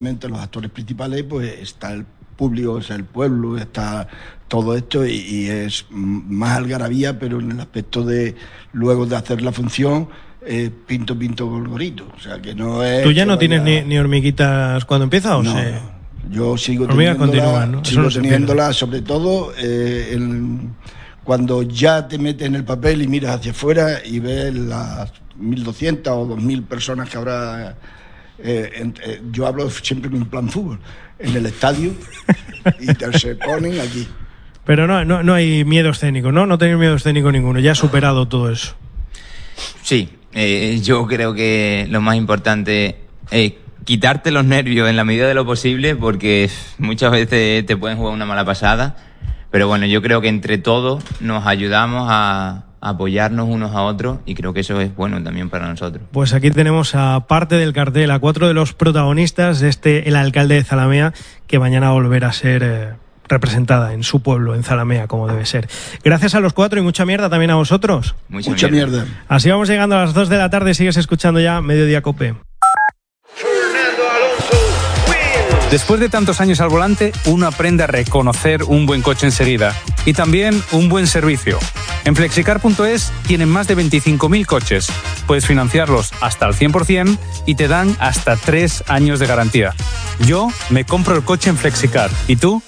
Los actores principales, pues está el público, o sea, el pueblo, está todo esto y es más algarabía, pero en el aspecto de luego de hacer la función, pinto, gorgorito, o sea que no es... ¿Tú ya no tienes ni hormiguitas cuando empieza o no, se...? No, yo sigo teniéndolas, sobre todo cuando ya te metes en el papel y miras hacia afuera y ves las 1.200 o 2.000 personas que habrá... yo hablo siempre en plan fútbol, en el estadio, y se ponen aquí. Pero no hay miedo escénico, ¿no? No tenéis miedo escénico ninguno, ya has superado todo eso. Sí, yo creo que lo más importante es quitarte los nervios en la medida de lo posible, porque muchas veces te pueden jugar una mala pasada, pero bueno, yo creo que entre todos nos ayudamos a apoyarnos unos a otros y creo que eso es bueno también para nosotros. Pues aquí tenemos a parte del cartel, a 4 de los protagonistas de el alcalde de Zalamea, que mañana volverá a ser representada en su pueblo, en Zalamea, como debe ser. Gracias a los 4 y mucha mierda también a vosotros. Mucha mierda. Así vamos llegando a las 2 de la tarde, sigues escuchando ya Mediodía Cope. Después de tantos años al volante, uno aprende a reconocer un buen coche enseguida y también un buen servicio. En Flexicar.es tienen más de 25.000 coches. Puedes financiarlos hasta al 100% y te dan hasta 3 años de garantía. Yo me compro el coche en Flexicar. ¿Y tú?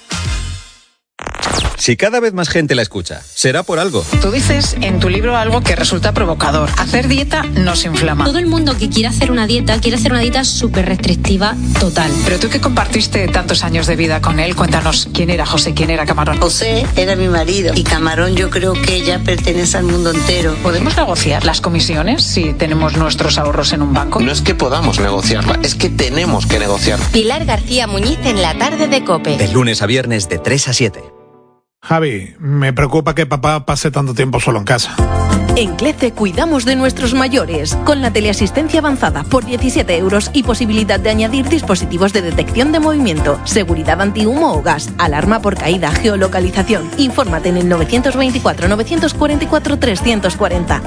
Si cada vez más gente la escucha, será por algo. Tú dices en tu libro algo que resulta provocador. Hacer dieta nos inflama. Todo el mundo que quiere hacer una dieta súper restrictiva, total. Pero tú que compartiste tantos años de vida con él, cuéntanos quién era José, quién era Camarón. José era mi marido y Camarón yo creo que ya pertenece al mundo entero. ¿Podemos negociar las comisiones si tenemos nuestros ahorros en un banco? No es que podamos negociarla, es que tenemos que negociarla. Pilar García Muñiz en la tarde de COPE. De lunes a viernes de 3 a 7. Javi, me preocupa que papá pase tanto tiempo solo en casa. En CLECE cuidamos de nuestros mayores, con la teleasistencia avanzada por 17 € y posibilidad de añadir dispositivos de detección de movimiento, seguridad antihumo o gas, alarma por caída, geolocalización. Infórmate en el 924-944-340,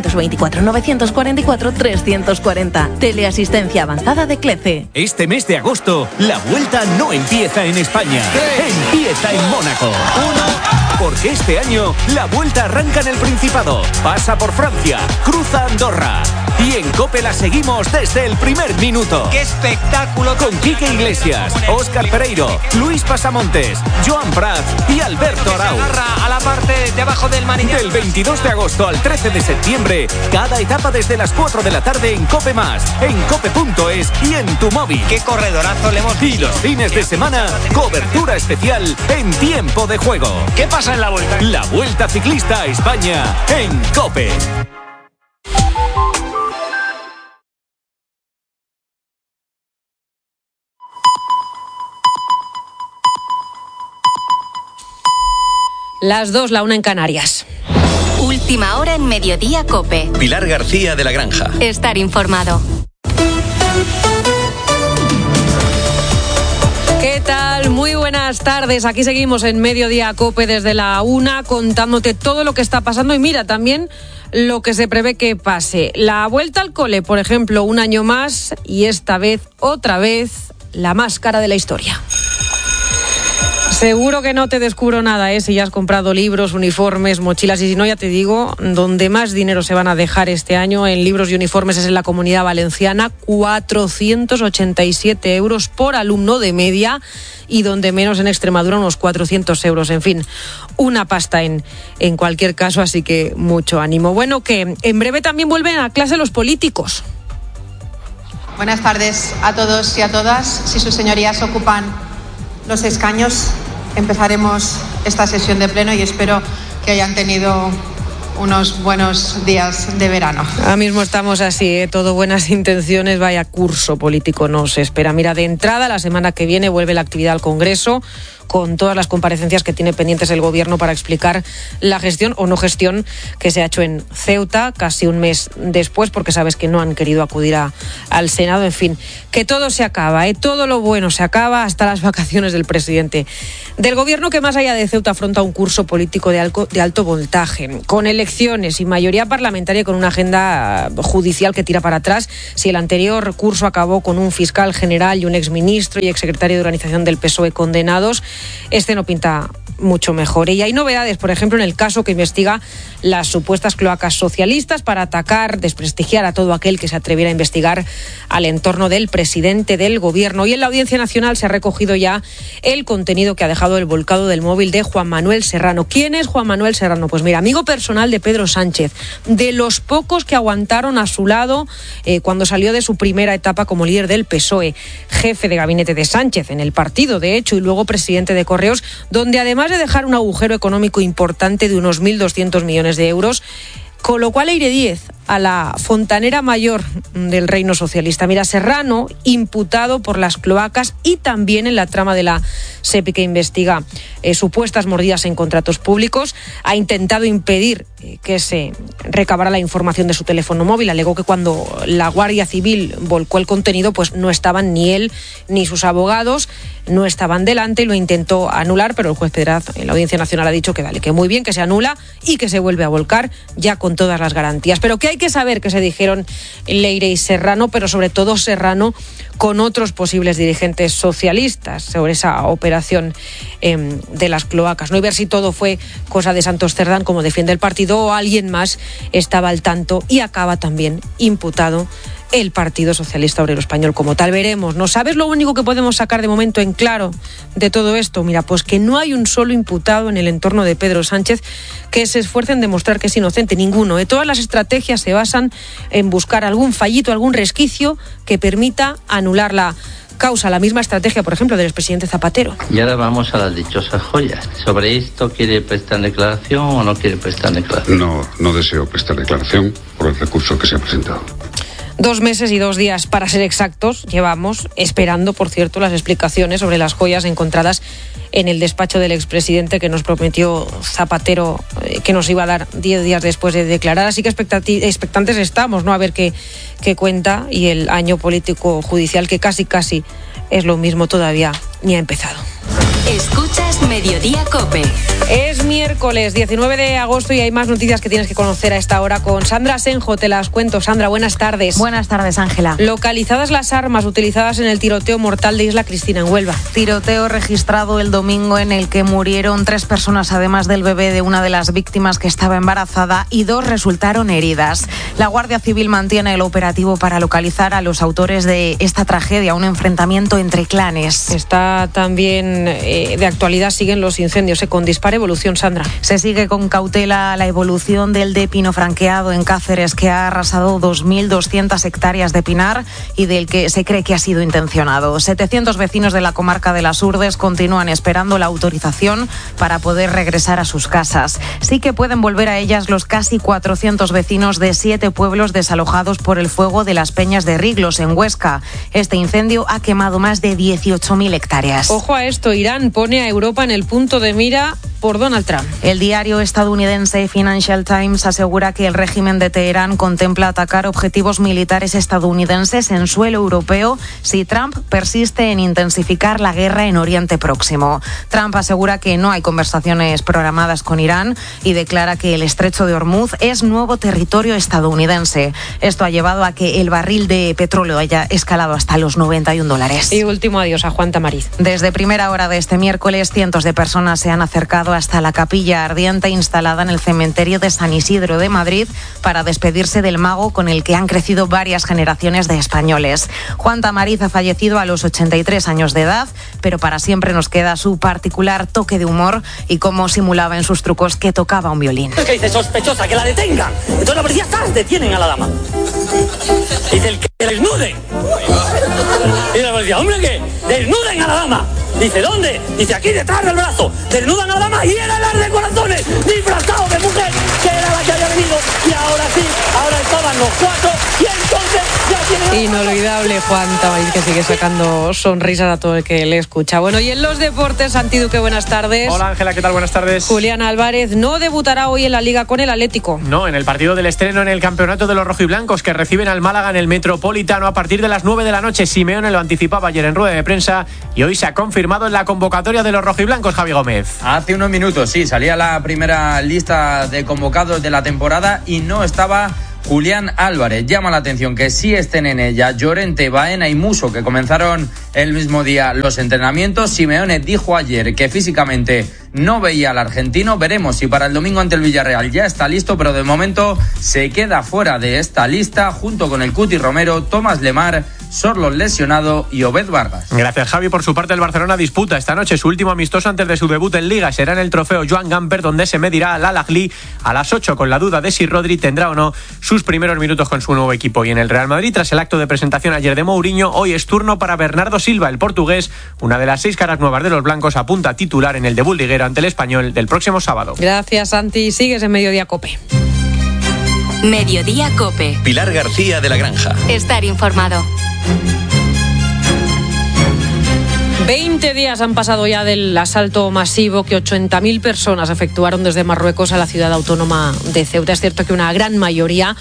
924-944-340. Teleasistencia avanzada de CLECE. Este mes de agosto, la vuelta no empieza en España, empieza en Mónaco. Porque este año la vuelta arranca en el Principado, pasa por Francia, cruza Andorra y en COPE la seguimos desde el primer minuto. ¡Qué espectáculo! Con Quique Iglesias, Óscar Pereiro, Luis Pasamontes, Joan Prats y Alberto Arau. A la parte de abajo del manillar. Del 22 de agosto al 13 de septiembre, cada etapa desde las 4 de la tarde en COPE+, en cope.es y en tu móvil. ¡Qué corredorazo le hemos visto! Y los fines de semana, cobertura especial en tiempo de juego. ¿Qué pasa en la vuelta? La Vuelta Ciclista a España en COPE. Las 2, la 1 en Canarias. Última hora en Mediodía Cope. Pilar García de la Granja. Estar informado. ¿Qué tal? Muy buenas tardes. Aquí seguimos en Mediodía Cope desde la 1 contándote todo lo que está pasando y mira también lo que se prevé que pase. La vuelta al cole, por ejemplo, un año más y esta vez, otra vez, la más cara de la historia. Seguro que no te descubro nada, si ya has comprado libros, uniformes, mochilas y si no, ya te digo, donde más dinero se van a dejar este año en libros y uniformes es en la Comunidad Valenciana, 487 € por alumno de media y donde menos en Extremadura unos 400 €. En fin, una pasta en cualquier caso, así que mucho ánimo. Bueno, que en breve también vuelven a clase los políticos. Buenas tardes a todos y a todas. Si sus señorías ocupan los escaños, empezaremos esta sesión de pleno y espero que hayan tenido unos buenos días de verano. Ahora mismo estamos así, todo buenas intenciones, vaya curso político nos espera. Mira, de entrada, la semana que viene vuelve la actividad al Congreso, con todas las comparecencias que tiene pendientes el gobierno para explicar la gestión o no gestión que se ha hecho en Ceuta casi un mes después, porque sabes que no han querido acudir al Senado. En fin, que todo se acaba, todo lo bueno se acaba, hasta las vacaciones del presidente del gobierno, que más allá de Ceuta afronta un curso político de alto voltaje, con elecciones y mayoría parlamentaria, con una agenda judicial que tira para atrás. Si el anterior curso acabó con un fiscal general y un exministro y exsecretario de organización del PSOE condenados, este no pinta mucho mejor. Y hay novedades, por ejemplo, en el caso que investiga las supuestas cloacas socialistas para atacar, desprestigiar a todo aquel que se atreviera a investigar al entorno del presidente del gobierno. Y en la Audiencia Nacional se ha recogido ya el contenido que ha dejado el volcado del móvil de Juan Manuel Serrano. ¿Quién es Juan Manuel Serrano? Pues mira, amigo personal de Pedro Sánchez, de los pocos que aguantaron a su lado cuando salió de su primera etapa como líder del PSOE, jefe de gabinete de Sánchez en el partido, de hecho, y luego presidente de Correos, donde además de dejar un agujero económico importante de unos 1.200 millones de euros, colocó al Aire 10, a la fontanera mayor del reino socialista. Mira, Serrano, imputado por las cloacas y también en la trama de la SEPI que investiga supuestas mordidas en contratos públicos, ha intentado impedir que se recabara la información de su teléfono móvil. Alegó que cuando la Guardia Civil volcó el contenido, pues no estaban ni él ni sus abogados, no estaban delante, y lo intentó anular, pero el juez Pedraz en la Audiencia Nacional ha dicho que vale, que muy bien, que se anula y que se vuelve a volcar ya con todas las garantías. Pero que hay que saber que se dijeron Leire y Serrano, pero sobre todo Serrano con otros posibles dirigentes socialistas sobre esa operación de las cloacas, ¿no? Y ver si todo fue cosa de Santos Cerdán, como defiende el partido, o alguien más estaba al tanto y acaba también imputado el Partido Socialista Obrero Español como tal. Veremos, ¿no? ¿Sabes lo único que podemos sacar de momento en claro de todo esto? Mira, pues que no hay un solo imputado en el entorno de Pedro Sánchez que se esfuerce en demostrar que es inocente, ninguno. Todas las estrategias se basan en buscar algún fallito, algún resquicio que permita anular la causa. La misma estrategia, por ejemplo, del expresidente Zapatero. Y ahora vamos a las dichosas joyas. ¿Sobre esto quiere prestar declaración o no quiere prestar declaración? No deseo prestar declaración por el recurso que se ha presentado. 2 meses y 2 días, para ser exactos, llevamos esperando, por cierto, las explicaciones sobre las joyas encontradas en el despacho del expresidente que nos prometió Zapatero que nos iba a dar 10 días después de declarar. Así que expectantes estamos, ¿no? A ver qué cuenta, y el año político judicial, que casi es lo mismo, todavía ni ha empezado. Escuchas Mediodía COPE. Es miércoles 19 de agosto y hay más noticias que tienes que conocer a esta hora con Sandra Senjo. Te las cuento. Sandra, buenas tardes. Buenas tardes, Ángela. Localizadas las armas utilizadas en el tiroteo mortal de Isla Cristina en Huelva. Tiroteo registrado el domingo en el que murieron 3 personas, además del bebé de una de las víctimas que estaba embarazada, y 2 resultaron heridas. La Guardia Civil mantiene el operativo para localizar a los autores de esta tragedia, un enfrentamiento entre clanes. Está también de actualidad, siguen los incendios con dispara evolución, Sandra. Se sigue con cautela la evolución del de pino franqueado en Cáceres, que ha arrasado 2.200 hectáreas de pinar y del que se cree que ha sido intencionado. 700 vecinos de la comarca de Las Urdes continúan esperando la autorización para poder regresar a sus casas. Sí que pueden volver a ellas los casi 400 vecinos de 7 pueblos desalojados por el fuego de las Peñas de Riglos, en Huesca. Este incendio ha quemado más de 18.000 hectáreas. Ojo a esto, Irán pone a Europa en el punto de mira por Donald Trump. El diario estadounidense Financial Times asegura que el régimen de Teherán contempla atacar objetivos militares estadounidenses en suelo europeo si Trump persiste en intensificar la guerra en Oriente Próximo. Trump asegura que no hay conversaciones programadas con Irán y declara que el estrecho de Hormuz es nuevo territorio estadounidense. Esto ha llevado a que el barril de petróleo haya escalado hasta los $91. Y último adiós a Juan Tamariz. Desde primera hora de este miércoles, cientos de personas se han acercado hasta la capilla ardiente instalada en el cementerio de San Isidro de Madrid para despedirse del mago con el que han crecido varias generaciones de españoles. Juan Tamariz ha fallecido a los 83 años de edad, pero para siempre nos queda su particular toque de humor y cómo simulaba en sus trucos que tocaba un violín. ¿Qué dice? Sospechosa, que la detengan. Entonces la policía detienen a la dama. Dice el que desnuden. Y la policía, hombre, que desnuden a la dama. Dice, ¿dónde? Dice, aquí detrás del brazo. Desnudan a la dama y era el de corazones, disfrazado de mujer, que era la que había venido. Y ahora sí, ahora estaban los 4 y entonces ya tiene... Inolvidable Juan Tamarit, que sigue sacando sonrisas a todo el que le escucha. Bueno, y en los deportes, Santi Duque, buenas tardes. Hola Ángela, ¿qué tal? Buenas tardes. Julián Álvarez no debutará hoy en la Liga con el Atlético. No, en el partido del estreno en el campeonato de los rojiblancos, que reciben al Málaga en el Metropolitano a partir de las 9 de la noche. Simeone lo anticipaba ayer en rueda de prensa y hoy se ha confirmado en la convocatoria de los rojiblancos, Javi Gómez. Hace unos minutos, sí, salía la primera lista de convocados de la temporada y no estaba Julián Álvarez. Llama la atención que sí estén en ella Llorente, Baena y Muso, que comenzaron el mismo día los entrenamientos. Simeone dijo ayer que físicamente no veía al argentino. Veremos si para el domingo ante el Villarreal ya está listo, pero de momento se queda fuera de esta lista junto con el Cuti Romero, Tomás Lemar, Sorloth lesionado y Obed Vargas. Gracias, Javi. Por su parte, el Barcelona disputa esta noche su último amistoso antes de su debut en Liga. Será en el trofeo Joan Gamper, donde se medirá al Al-Ahly a las 8, con la duda de si Rodri tendrá o no sus primeros minutos con su nuevo equipo. Y en el Real Madrid, tras el acto de presentación ayer de Mourinho, hoy es turno para Bernardo Silva, el portugués, una de las 6 caras nuevas de los blancos, apunta a titular en el debut liguero ante el Español del próximo sábado. Gracias, Santi. Sigues en Mediodía COPE. Mediodía COPE. Pilar García de la Granja. Estar informado. 20 días han pasado ya del asalto masivo que 80.000 personas efectuaron desde Marruecos a la ciudad autónoma de Ceuta. Es cierto que una gran mayoría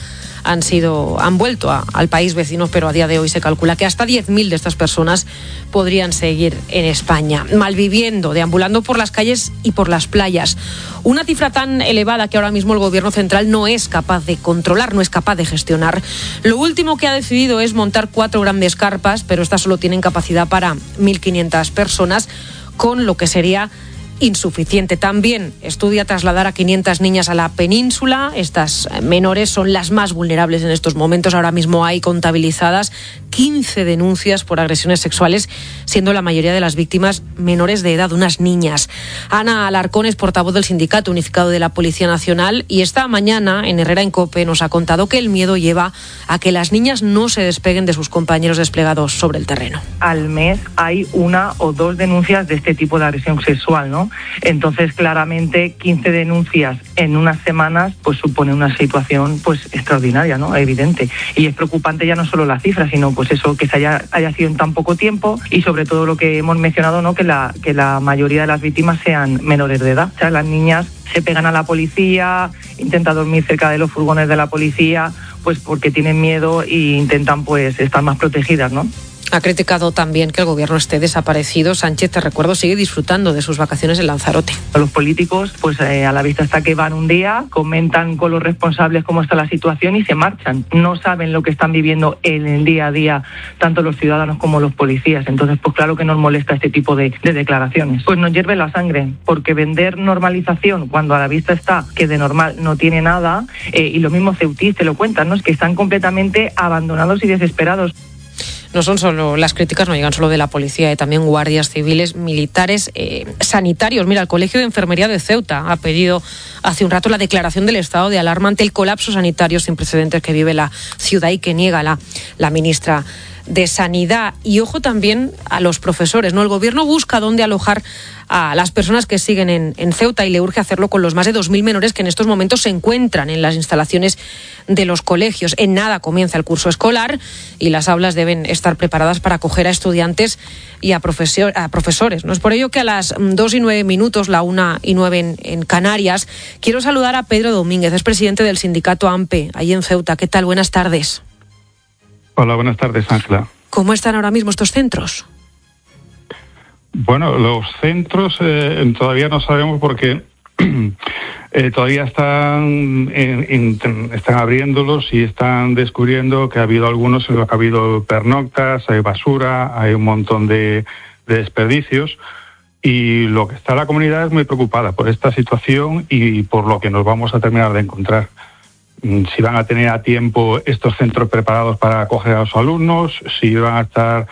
han vuelto al país vecino, pero a día de hoy se calcula que hasta 10.000 de estas personas podrían seguir en España, malviviendo, deambulando por las calles y por las playas. Una cifra tan elevada que ahora mismo el gobierno central no es capaz de controlar, no es capaz de gestionar. Lo último que ha decidido es montar 4 grandes carpas, pero estas solo tienen capacidad para 1.500 personas, con lo que sería insuficiente. También estudia trasladar a 500 niñas a la península. Estas menores son las más vulnerables en estos momentos. Ahora mismo hay contabilizadas 15 denuncias por agresiones sexuales, siendo la mayoría de las víctimas menores de edad, unas niñas. Ana Alarcón es portavoz del Sindicato Unificado de la Policía Nacional y esta mañana en Herrera en COPE nos ha contado que el miedo lleva a que las niñas no se despeguen de sus compañeros desplegados sobre el terreno. Al mes hay 1 o 2 denuncias de este tipo de agresión sexual, ¿no? Entonces, claramente, 15 denuncias en unas semanas, pues supone una situación pues extraordinaria, ¿no? Evidente. Y es preocupante ya no solo la cifra, sino pues eso, que se haya sido en tan poco tiempo y sobre todo lo que hemos mencionado, ¿no? Que la mayoría de las víctimas sean menores de edad. O sea, las niñas se pegan a la policía, intentan dormir cerca de los furgones de la policía, pues porque tienen miedo e intentan pues estar más protegidas, ¿no? Ha criticado también que el gobierno esté desaparecido. Sánchez, te recuerdo, sigue disfrutando de sus vacaciones en Lanzarote. Los políticos, pues a la vista está que van un día, comentan con los responsables cómo está la situación y se marchan. No saben lo que están viviendo en el día a día, tanto los ciudadanos como los policías. Entonces, pues claro que nos molesta este tipo de declaraciones. Pues nos hierve la sangre, porque vender normalización cuando a la vista está que de normal no tiene nada, y lo mismo Ceutí te lo cuentan, ¿no? Es que están completamente abandonados y desesperados. No son solo las críticas, no llegan solo de la policía, también guardias civiles, militares, sanitarios. Mira, el Colegio de Enfermería de Ceuta ha pedido hace un rato la declaración del estado de alarma ante el colapso sanitario sin precedentes que vive la ciudad y que niega la ministra de Sanidad. Y ojo también a los profesores, ¿no? El gobierno busca dónde alojar a las personas que siguen en Ceuta y le urge hacerlo con los más de 2.000 menores que en estos momentos se encuentran en las instalaciones de los colegios. En nada comienza el curso escolar y las aulas deben estar preparadas para acoger a estudiantes y a profesores, ¿no? Es por ello que a las 2:09, la 1:09 en Canarias, quiero saludar a Pedro Domínguez, es presidente del sindicato AMPE, allí en Ceuta. ¿Qué tal? Buenas tardes. Hola, buenas tardes, Ángela. ¿Cómo están ahora mismo estos centros? Bueno, los centros todavía no sabemos porque todavía están abriéndolos y están descubriendo que ha habido algunos en los que ha habido pernoctas, hay basura, hay un montón de desperdicios. Y lo que está la comunidad es muy preocupada por esta situación y por lo que nos vamos a terminar de encontrar. Si van a tener a tiempo estos centros preparados para acoger a los alumnos, si van a estar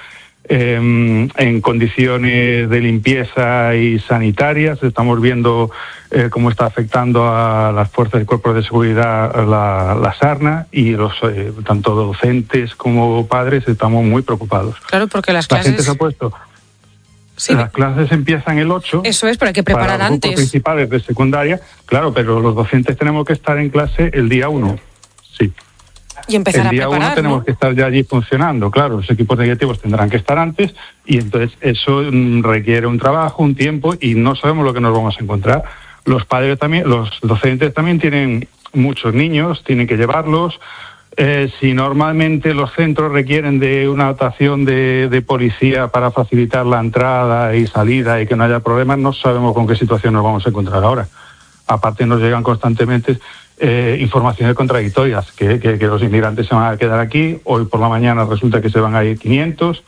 en condiciones de limpieza y sanitarias. Estamos viendo cómo está afectando a las fuerzas y cuerpos de seguridad la sarna y los tanto docentes como padres estamos muy preocupados. Claro, porque las clases... La gente se ha puesto... Sí. Las clases empiezan el 8. Eso es, pero hay que preparar para los grupos antes. principales de secundaria, claro, pero los docentes tenemos que estar en clase el día 1. Sí. Y empezar el día a preparar, 1 tenemos que estar ya allí funcionando. Claro, los equipos directivos tendrán que estar antes y entonces eso requiere un trabajo, un tiempo y no sabemos lo que nos vamos a encontrar. Los padres también, los docentes también tienen muchos niños, tienen que llevarlos. Si normalmente los centros requieren de una dotación de policía para facilitar la entrada y salida y que no haya problemas, no sabemos con qué situación nos vamos a encontrar ahora. Aparte nos llegan constantemente informaciones contradictorias, que los inmigrantes se van a quedar aquí, hoy por la mañana resulta que se van a ir 500.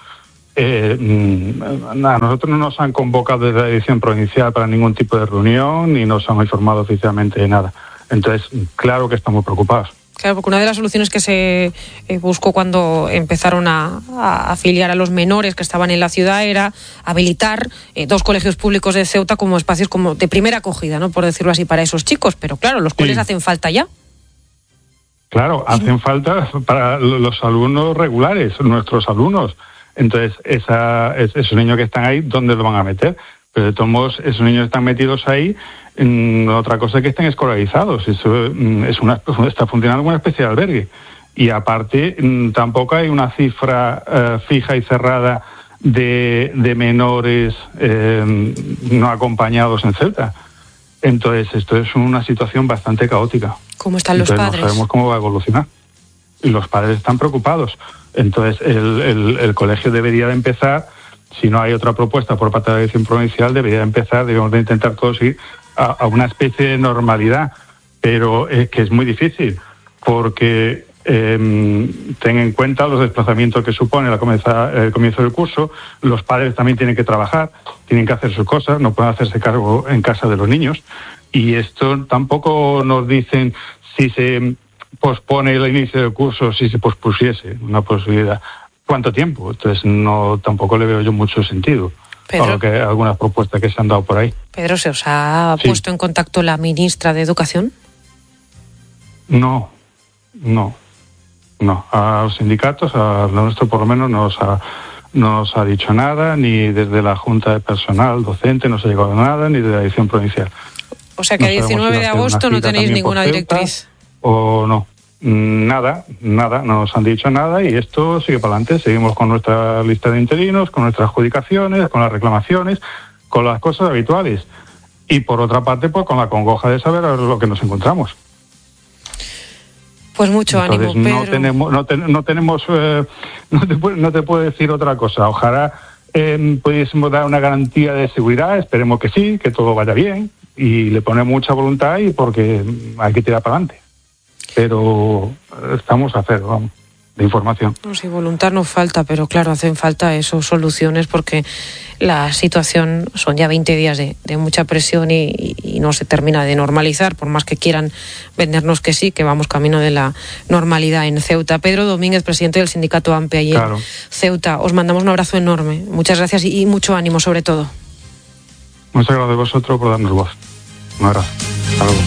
Nosotros no nos han convocado desde la dirección provincial para ningún tipo de reunión ni nos han informado oficialmente de nada. Entonces, claro que estamos preocupados. Claro, porque una de las soluciones que se buscó cuando empezaron a afiliar a los menores que estaban en la ciudad era habilitar 2 colegios públicos de Ceuta como espacios como de primera acogida, ¿no? Por decirlo así, para esos chicos. Pero claro, los coles hacen falta ya. Claro, hacen falta para los alumnos regulares, nuestros alumnos. Entonces, esos niños que están ahí, ¿dónde lo van a meter? Pero de todos modos, esos niños están metidos ahí. Otra cosa es que estén escolarizados. Eso está funcionando como una especie de albergue. Y aparte, tampoco hay una cifra fija y cerrada de menores no acompañados en Ceuta. Entonces, esto es una situación bastante caótica. ¿Cómo están los padres? No sabemos cómo va a evolucionar. Y los padres están preocupados. Entonces, el colegio debería de empezar, si no hay otra propuesta por parte de la dirección provincial, debemos de intentar todos ir a una especie de normalidad, pero es que es muy difícil, porque ten en cuenta los desplazamientos que supone el comienzo del curso. Los padres también tienen que trabajar, tienen que hacer sus cosas, no pueden hacerse cargo en casa de los niños, y esto tampoco nos dicen si se pospone el inicio del curso, si se pospusiese una posibilidad. ¿Cuánto tiempo? Entonces tampoco le veo yo mucho sentido. Pedro, a algunas propuestas que se han dado por ahí. Pedro, ¿se os ha puesto en contacto la ministra de Educación? No. A los sindicatos, a lo nuestro por lo menos, no os ha dicho nada, ni desde la Junta de Personal Docente no se ha llegado a nada, ni de la dirección provincial. O sea que a 19 de agosto no tenéis ninguna directriz. ¿O no? Nada, no nos han dicho nada y esto sigue para adelante. Seguimos con nuestra lista de interinos, con nuestras adjudicaciones, con las reclamaciones, con las cosas habituales. Y por otra parte, pues con la congoja de saber lo que nos encontramos. Pues mucho ánimo, Pedro. No te puedo decir otra cosa. Ojalá pudiésemos dar una garantía de seguridad, esperemos que sí, que todo vaya bien y le ponemos mucha voluntad y porque hay que tirar para adelante. Pero estamos a cero, vamos, de información. No, si voluntad no falta, pero claro, hacen falta esas soluciones porque la situación son ya 20 días de mucha presión y no se termina de normalizar, por más que quieran vendernos que sí, que vamos camino de la normalidad en Ceuta. Pedro Domínguez, presidente del sindicato AMPE allí en Ceuta, os mandamos un abrazo enorme. Muchas gracias y mucho ánimo sobre todo. Muchas gracias a vosotros por darnos voz. Un abrazo. Hasta luego.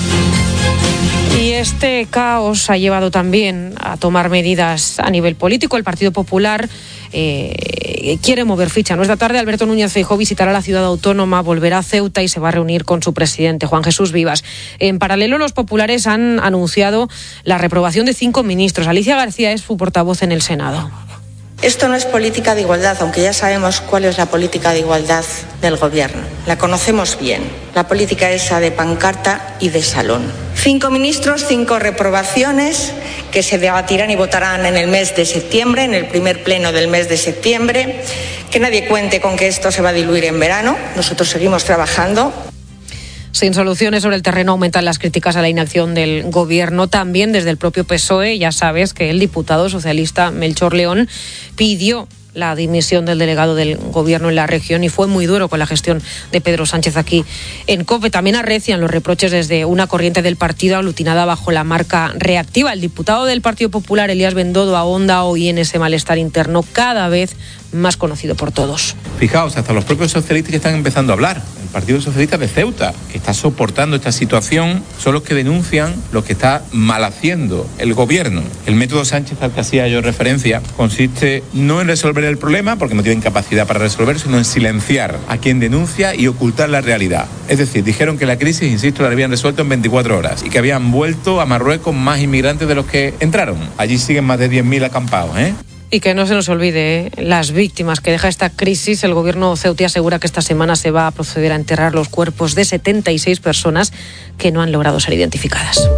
Y este caos ha llevado también a tomar medidas a nivel político. El Partido Popular quiere mover ficha. Esta tarde Alberto Núñez Feijóo visitará la ciudad autónoma, volverá a Ceuta y se va a reunir con su presidente, Juan Jesús Vivas. En paralelo, los populares han anunciado la reprobación de 5 ministros. Alicia García es su portavoz en el Senado. Esto no es política de igualdad, aunque ya sabemos cuál es la política de igualdad del Gobierno. La conocemos bien. La política esa de pancarta y de salón. 5 ministros, 5 reprobaciones que se debatirán y votarán en el mes de septiembre, en el primer pleno del mes de septiembre. Que nadie cuente con que esto se va a diluir en verano. Nosotros seguimos trabajando. Sin soluciones sobre el terreno aumentan las críticas a la inacción del Gobierno, también desde el propio PSOE. Ya sabes que el diputado socialista Melchor León pidió la dimisión del delegado del Gobierno en la región y fue muy duro con la gestión de Pedro Sánchez aquí en COPE. También arrecian los reproches desde una corriente del partido aglutinada bajo la marca reactiva. El diputado del Partido Popular, Elías Bendodo, ahonda hoy en ese malestar interno cada vez más conocido por todos. Fijaos, hasta los propios socialistas ya están empezando a hablar. Partido Socialista de Ceuta, que está soportando esta situación, son los que denuncian lo que está mal haciendo el gobierno. El método Sánchez al que hacía yo referencia consiste no en resolver el problema, porque no tienen capacidad para resolver, sino en silenciar a quien denuncia y ocultar la realidad. Es decir, dijeron que la crisis, insisto, la habían resuelto en 24 horas y que habían vuelto a Marruecos más inmigrantes de los que entraron. Allí siguen más de 10.000 acampados, Y que no se nos olvide, las víctimas que deja esta crisis. El gobierno ceutí asegura que esta semana se va a proceder a enterrar los cuerpos de 76 personas que no han logrado ser identificadas.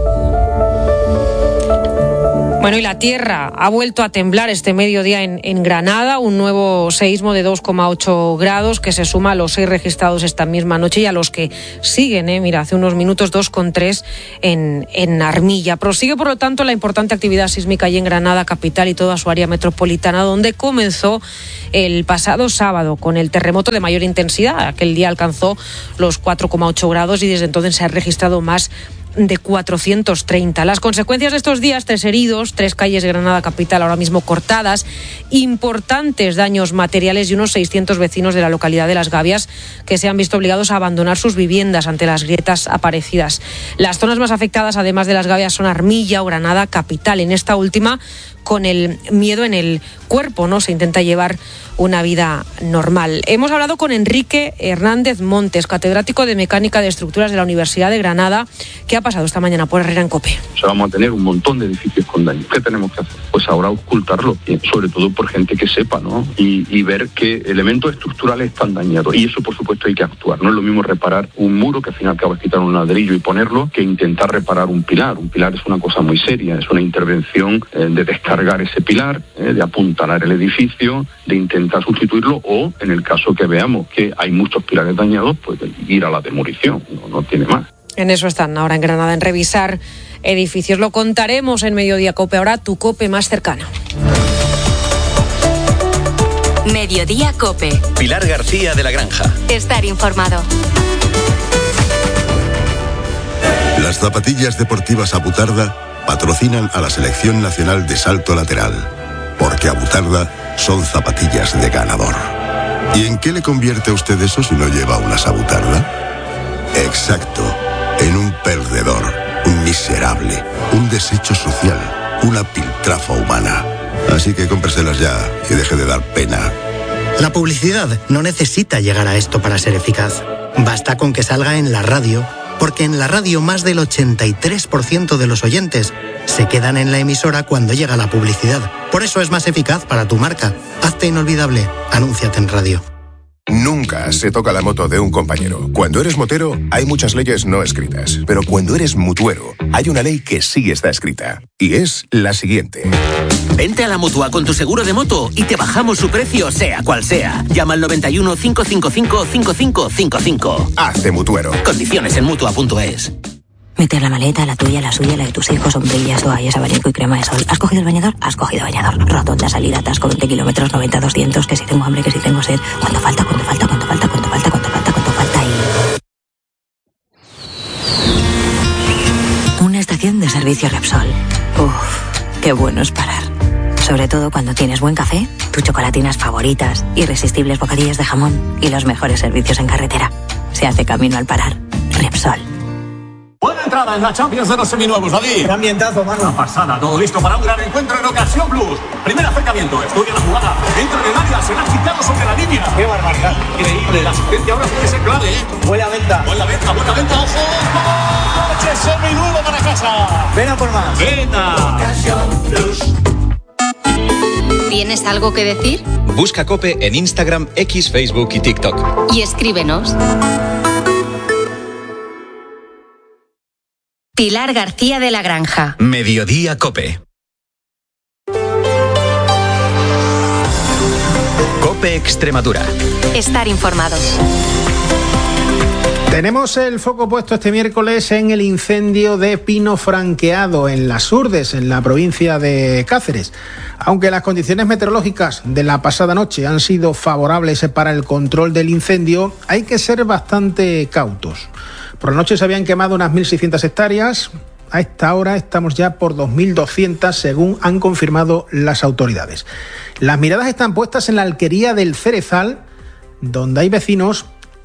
Bueno, y la tierra ha vuelto a temblar este mediodía en Granada, un nuevo seísmo de 2,8 grados que se suma a los 6 registrados esta misma noche y a los que siguen, mira, hace unos minutos 2,3 en Armilla. Prosigue, por lo tanto, la importante actividad sísmica allí en Granada capital y toda su área metropolitana, donde comenzó el pasado sábado con el terremoto de mayor intensidad. Aquel día alcanzó los 4,8 grados y desde entonces se ha registrado más de 430. Las consecuencias de estos días: 3 heridos, 3 calles de Granada capital ahora mismo cortadas, importantes daños materiales y unos 600 vecinos de la localidad de Las Gavias que se han visto obligados a abandonar sus viviendas ante las grietas aparecidas. Las zonas más afectadas, además de Las Gavias, son Armilla o Granada capital. En esta última, con el miedo en el cuerpo, ¿no? Se intenta llevar una vida normal. Hemos hablado con Enrique Hernández Montes, catedrático de Mecánica de Estructuras de la Universidad de Granada, que ha pasado esta mañana por Herrera en COPE. O sea, vamos a tener un montón de edificios con daño. ¿Qué tenemos que hacer? Pues ahora ocultarlo, sobre todo por gente que sepa, ¿no? Y ver qué elementos estructurales están dañados. Y eso, por supuesto, hay que actuar. No es lo mismo reparar un muro, que al fin y al cabo es quitar un ladrillo y ponerlo, que intentar reparar un pilar. Un pilar es una cosa muy seria, es una intervención de descargar ese pilar, de apuntalar el edificio, de intentar sustituirlo, o en el caso que veamos que hay muchos pilares dañados, pues ir a la demolición, no tiene más. En eso están ahora en Granada, en revisar edificios. Lo contaremos en Mediodía COPE. Ahora tu COPE más cercano. Mediodía COPE. Pilar García de la Granja. Estar informado. Las zapatillas deportivas Abutarda patrocinan a la Selección Nacional de Salto Lateral, porque Abutarda son zapatillas de ganador. ¿Y en qué le convierte a usted eso si no lleva unas Abutarda? Exacto, en un perdedor, un miserable, un desecho social, una piltrafa humana. Así que cómpreselas ya y deje de dar pena. La publicidad no necesita llegar a esto para ser eficaz. Basta con que salga en la radio, porque en la radio más del 83% de los oyentes se quedan en la emisora cuando llega la publicidad. Por eso es más eficaz para tu marca. Hazte inolvidable. Anúnciate en radio. Nunca se toca la moto de un compañero. Cuando eres motero, hay muchas leyes no escritas. Pero cuando eres mutuero, hay una ley que sí está escrita. Y es la siguiente. Vente a la Mutua con tu seguro de moto y te bajamos su precio, sea cual sea. Llama al 91 555 5555. Hazte mutuero. Condiciones en Mutua.es. Meter la maleta, la tuya, la suya, la de tus hijos, sombrillas, toallas, abanico y crema de sol. ¿Has cogido el bañador? Has cogido bañador. Rotonda, salida, atasco, 20 kilómetros, 90, 200, que si tengo hambre, que si tengo sed. ¿Cuánto falta? ¿Cuánto falta? ¿Cuánto falta? ¿Cuánto falta? ¿Cuánto falta? ¿Cuánto falta? Y... una estación de servicio Repsol. Uf, qué bueno es parar. Sobre todo cuando tienes buen café, tus chocolatinas favoritas, irresistibles bocadillos de jamón y los mejores servicios en carretera. Se hace camino al parar. Repsol. Buena entrada en la Champions de los seminuevos, David. Qué ambientazo, mano. Una pasada, todo listo para un gran encuentro en Ocasión Plus. Primer acercamiento, estudia la jugada, entra en el área, será quitado sobre la línea. Qué barbaridad. Increíble, la asistencia ahora puede ser clave, Buena venta. Buena venta, ojo. Coche seminuevo para casa. Ven a por más. Venta. Ocasión Plus. ¿Tienes algo que decir? Busca COPE en Instagram, X, Facebook y TikTok. Y escríbenos. Pilar García de la Granja. Mediodía COPE. COPE Extremadura. Estar informado. Tenemos el foco puesto este miércoles en el incendio de Pino Franqueado en Las Urdes, en la provincia de Cáceres. Aunque las condiciones meteorológicas de la pasada noche han sido favorables para el control del incendio, hay que ser bastante cautos. Por la noche se habían quemado unas 1.600 hectáreas. A esta hora estamos ya por 2.200, según han confirmado las autoridades. Las miradas están puestas en la alquería del Cerezal, donde hay vecinos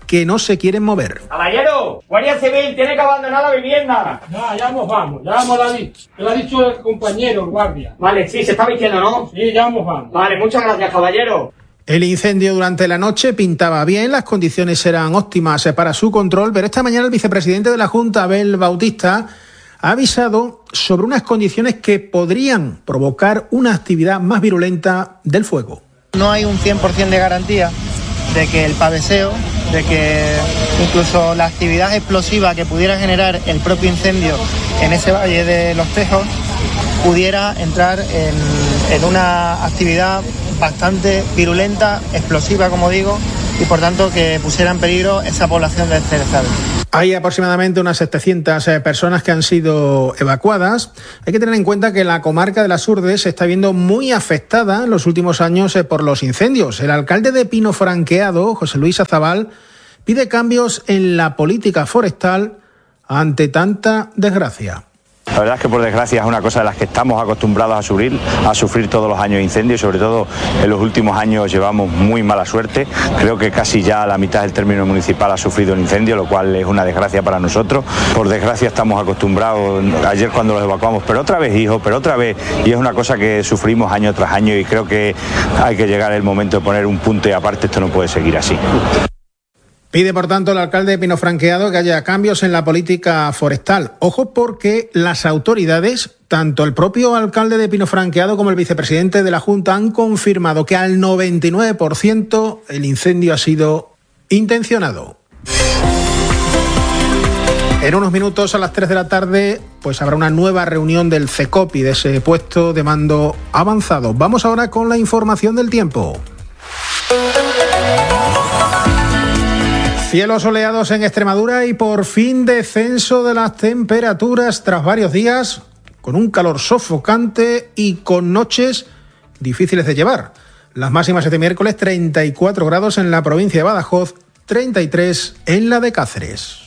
que no se quieren mover. Caballero, Guardia Civil tiene que abandonar la vivienda. Ya nos vamos, ya lo ha dicho el compañero, el guardia. Vale, sí, se está vistiendo, ¿no? Sí, ya nos vamos. Vale, muchas gracias, caballero. El incendio durante la noche pintaba bien, las condiciones eran óptimas para su control, pero esta mañana el vicepresidente de la Junta, Abel Bautista, ha avisado sobre unas condiciones que podrían provocar una actividad más virulenta del fuego. No hay un 100% de garantía de que el paveseo, de que incluso la actividad explosiva que pudiera generar el propio incendio en ese valle de Los Tejos pudiera entrar en una actividad bastante virulenta, explosiva, como digo, y por tanto que pusiera en peligro esa población de Cerezal. Hay aproximadamente unas 700 personas que han sido evacuadas. Hay que tener en cuenta que la comarca de las Urdes se está viendo muy afectada en los últimos años por los incendios. El alcalde de Pino Franqueado, José Luis Azabal, pide cambios en la política forestal ante tanta desgracia. La verdad es que por desgracia es una cosa de las que estamos acostumbrados a sufrir todos los años incendios y sobre todo en los últimos años llevamos muy mala suerte. Creo que casi ya la mitad del término municipal ha sufrido un incendio, lo cual es una desgracia para nosotros. Por desgracia estamos acostumbrados, ayer cuando los evacuamos, pero otra vez hijo, pero otra vez, y es una cosa que sufrimos año tras año y creo que hay que llegar el momento de poner un punto y aparte, esto no puede seguir así. Pide, por tanto, el alcalde de Pino Franqueado que haya cambios en la política forestal. Ojo, porque las autoridades, tanto el propio alcalde de Pino Franqueado como el vicepresidente de la Junta, han confirmado que al 99% el incendio ha sido intencionado. En unos minutos, a las 3 de la tarde, pues habrá una nueva reunión del CECOPI, de ese puesto de mando avanzado. Vamos ahora con la información del tiempo. Cielos soleados en Extremadura y por fin descenso de las temperaturas tras varios días con un calor sofocante y con noches difíciles de llevar. Las máximas este miércoles: 34 grados en la provincia de Badajoz, 33 en la de Cáceres.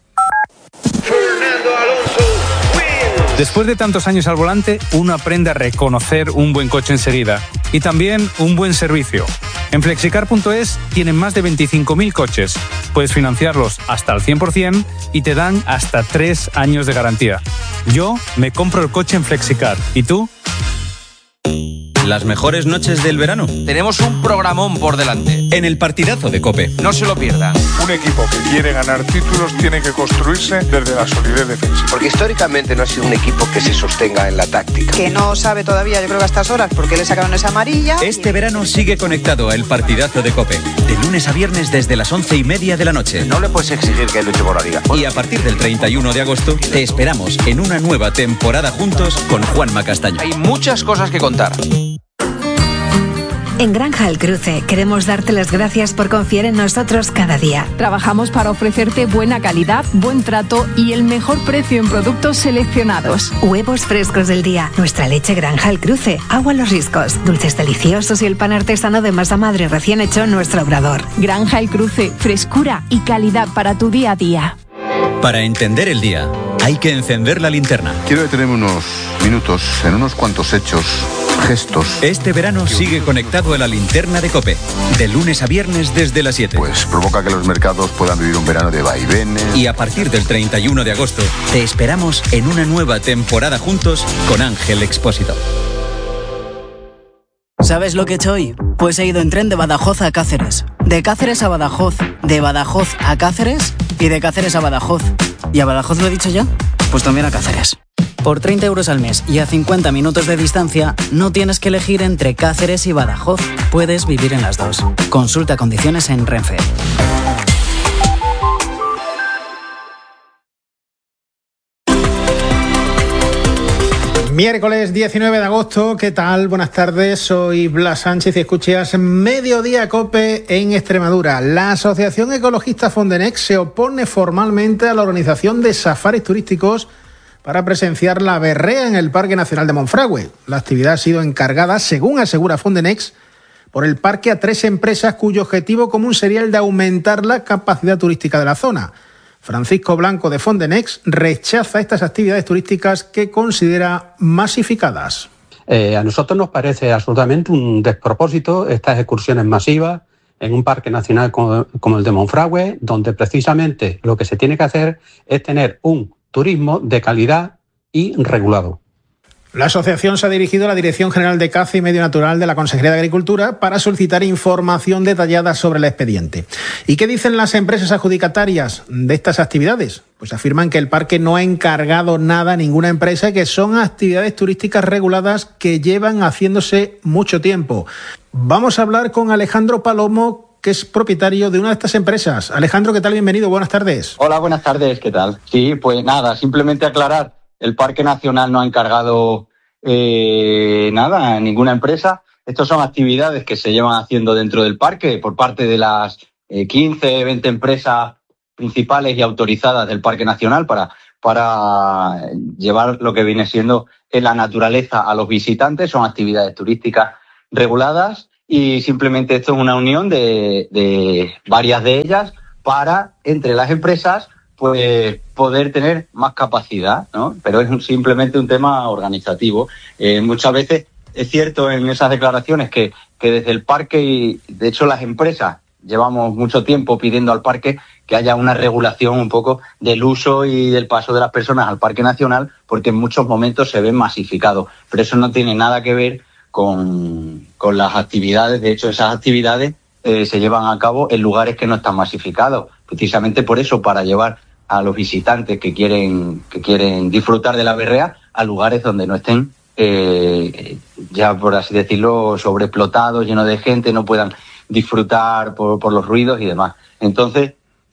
Después de tantos años al volante, uno aprende a reconocer un buen coche enseguida y también un buen servicio. En Flexicar.es tienen más de 25.000 coches. Puedes financiarlos hasta el 100% y te dan hasta 3 años de garantía. Yo me compro el coche en Flexicar. ¿Y tú? Las mejores noches del verano. Tenemos un programón por delante. En el partidazo de COPE. No se lo pierdan. Un equipo que quiere ganar títulos tiene que construirse desde la solidez defensiva. Porque históricamente no ha sido un equipo que se sostenga en la táctica. Que no sabe todavía, yo creo que a estas horas, porque le sacaron esa amarilla. Este verano sigue conectado a El Partidazo de COPE. De lunes a viernes desde las 11:30 de la noche. No le puedes exigir que luche por la liga. Y a partir del 31 de agosto te esperamos en una nueva temporada juntos con Juanma Castaño. Hay muchas cosas que contar. En Granja El Cruce queremos darte las gracias por confiar en nosotros cada día. Trabajamos para ofrecerte buena calidad, buen trato y el mejor precio en productos seleccionados. Huevos frescos del día, nuestra leche Granja El Cruce, agua Los Riscos, dulces deliciosos y el pan artesano de masa madre recién hecho en nuestro obrador. Granja El Cruce, frescura y calidad para tu día a día. Para entender el día, hay que encender la linterna. Quiero detenerme unos minutos en unos cuantos hechos, gestos. Este verano sigue conectado a la linterna de COPE, de lunes a viernes desde las 7. Pues provoca que los mercados puedan vivir un verano de vaivenes. Y a partir del 31 de agosto, te esperamos en una nueva temporada juntos con Ángel Expósito. ¿Sabes lo que he hecho hoy? Pues he ido en tren de Badajoz a Cáceres, de Cáceres a Badajoz, de Badajoz a Cáceres y de Cáceres a Badajoz. ¿Y a Badajoz lo he dicho ya? Pues también a Cáceres. Por 30 euros al mes y a 50 minutos de distancia, no tienes que elegir entre Cáceres y Badajoz. Puedes vivir en las dos. Consulta condiciones en Renfe. Miércoles 19 de agosto, ¿qué tal? Buenas tardes, soy Blas Sánchez y escuchas Mediodía COPE en Extremadura. La Asociación Ecologista Fondenex se opone formalmente a la organización de safaris turísticos para presenciar la berrea en el Parque Nacional de Monfragüe. La actividad ha sido encargada, según asegura Fondenex, por el parque a 3 empresas cuyo objetivo común sería el de aumentar la capacidad turística de la zona. Francisco Blanco de Fondenex rechaza estas actividades turísticas que considera masificadas. A nosotros nos parece absolutamente un despropósito estas excursiones masivas en un parque nacional como el de Monfragüe, donde precisamente lo que se tiene que hacer es tener un turismo de calidad y regulado. La asociación se ha dirigido a la Dirección General de Caza y Medio Natural de la Consejería de Agricultura para solicitar información detallada sobre el expediente. ¿Y qué dicen las empresas adjudicatarias de estas actividades? Pues afirman que el parque no ha encargado nada a ninguna empresa y que son actividades turísticas reguladas que llevan haciéndose mucho tiempo. Vamos a hablar con Alejandro Palomo, que es propietario de una de estas empresas. Alejandro, ¿qué tal? Bienvenido, buenas tardes. Hola, buenas tardes, ¿qué tal? Sí, pues nada, simplemente aclarar. El Parque Nacional no ha encargado nada a ninguna empresa. Estas son actividades que se llevan haciendo dentro del parque por parte de las 15, 20 empresas principales y autorizadas del Parque Nacional para llevar lo que viene siendo en la naturaleza a los visitantes. Son actividades turísticas reguladas y simplemente esto es una unión de varias de ellas para, entre las empresas, pues poder tener más capacidad, ¿no? Pero es simplemente un tema organizativo. Muchas veces es cierto en esas declaraciones que desde el parque, y de hecho las empresas llevamos mucho tiempo pidiendo al parque que haya una regulación un poco del uso y del paso de las personas al Parque Nacional, porque en muchos momentos se ven masificados. Pero eso no tiene nada que ver con las actividades. De hecho, esas actividades se llevan a cabo en lugares que no están masificados. Precisamente por eso, para llevar a los visitantes que quieren disfrutar de la berrea a lugares donde no estén, ya por así decirlo, sobreexplotados, llenos de gente, no puedan disfrutar por los ruidos y demás. Entonces,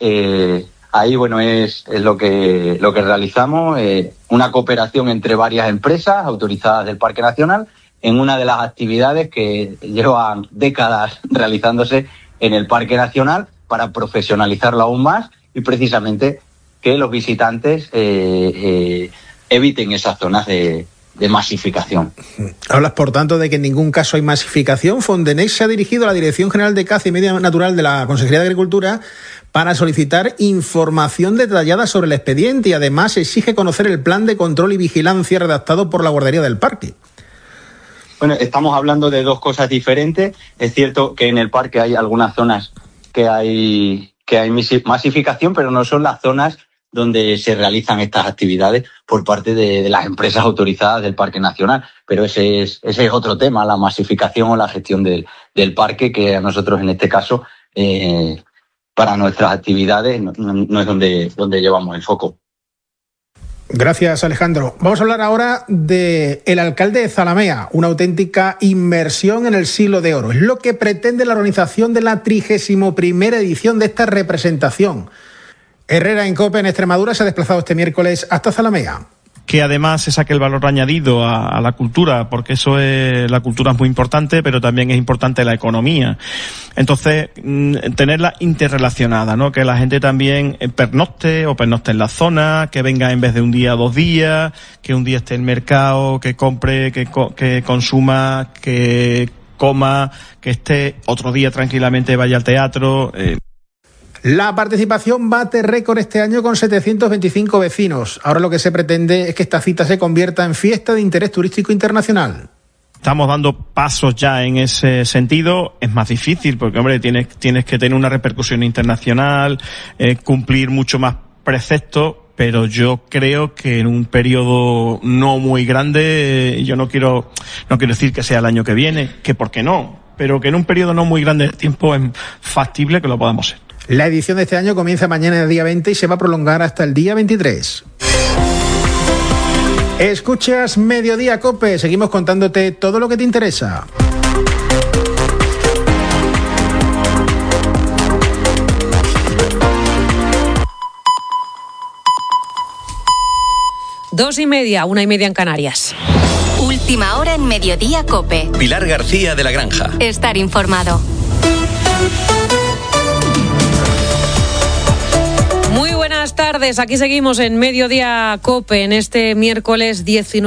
ahí bueno es lo que realizamos, una cooperación entre varias empresas autorizadas del Parque Nacional en una de las actividades que llevan décadas realizándose en el Parque Nacional para profesionalizarlo aún más y precisamente que los visitantes eviten esas zonas de masificación. Hablas, por tanto, de que en ningún caso hay masificación. Fondenex se ha dirigido a la Dirección General de Caza y Medio Natural de la Consejería de Agricultura para solicitar información detallada sobre el expediente y además exige conocer el plan de control y vigilancia redactado por la Guardería del Parque. Bueno, estamos hablando de dos cosas diferentes. Es cierto que en el parque hay algunas zonas que hay masificación, pero no son las zonas donde se realizan estas actividades por parte de las empresas autorizadas del Parque Nacional. Pero ese es otro tema, la masificación o la gestión del parque, que a nosotros en este caso, para nuestras actividades, no es donde llevamos el foco. Gracias, Alejandro. Vamos a hablar ahora de el alcalde de Zalamea, una auténtica inmersión en el siglo de oro. Es lo que pretende la organización de la 31ª edición de esta representación. Herrera en COPE en Extremadura se ha desplazado este miércoles hasta Zalamea. Que además se saque el valor añadido a la cultura, porque la cultura es muy importante, pero también es importante la economía. Entonces, tenerla interrelacionada, ¿no? Que la gente también pernocte en la zona, que venga en vez de un día 2 días, que un día esté en el mercado, que compre, que consuma, que coma, que esté otro día tranquilamente, vaya al teatro. La participación bate récord este año con 725 vecinos. Ahora lo que se pretende es que esta cita se convierta en fiesta de interés turístico internacional. Estamos dando pasos ya en ese sentido. Es más difícil porque, hombre, tienes que tener una repercusión internacional, cumplir mucho más preceptos, pero yo creo que en un periodo no muy grande, yo no quiero decir que sea el año que viene, que por qué no, pero que en un periodo no muy grande de tiempo es factible que lo podamos hacer. La edición de este año comienza mañana el día 20 y se va a prolongar hasta el día 23. Escuchas Mediodía COPE, seguimos contándote todo lo que te interesa. Dos y media, 1:30 en Canarias. Última hora en Mediodía COPE. Pilar García de la Granja. Estar informado. Muy buenas tardes. tardes, aquí seguimos en Mediodía COPE en este miércoles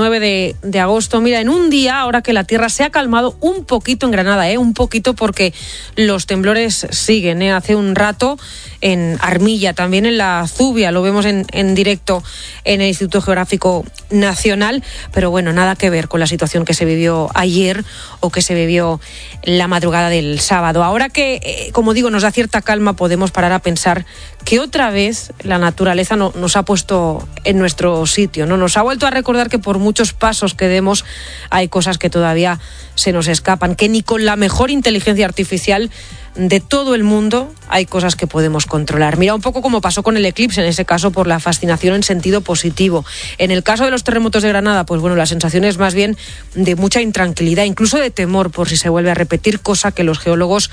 19 de agosto. Mira, en un día, ahora que la tierra se ha calmado un poquito en Granada, un poquito porque los temblores siguen. Hace un rato en Armilla, también en la Zubia, lo vemos en directo en el Instituto Geográfico Nacional, pero bueno, nada que ver con la situación que se vivió ayer o que se vivió la madrugada del sábado. Ahora que, como digo, nos da cierta calma, podemos parar a pensar que otra vez la naturaleza nos ha puesto en nuestro sitio, ¿no? Nos ha vuelto a recordar que por muchos pasos que demos hay cosas que todavía se nos escapan, que ni con la mejor inteligencia artificial de todo el mundo hay cosas que podemos controlar. Mira, un poco como pasó con el eclipse, en ese caso por la fascinación en sentido positivo. En el caso de los terremotos de Granada, pues bueno, la sensación es más bien de mucha intranquilidad, incluso de temor por si se vuelve a repetir, cosa que los geólogos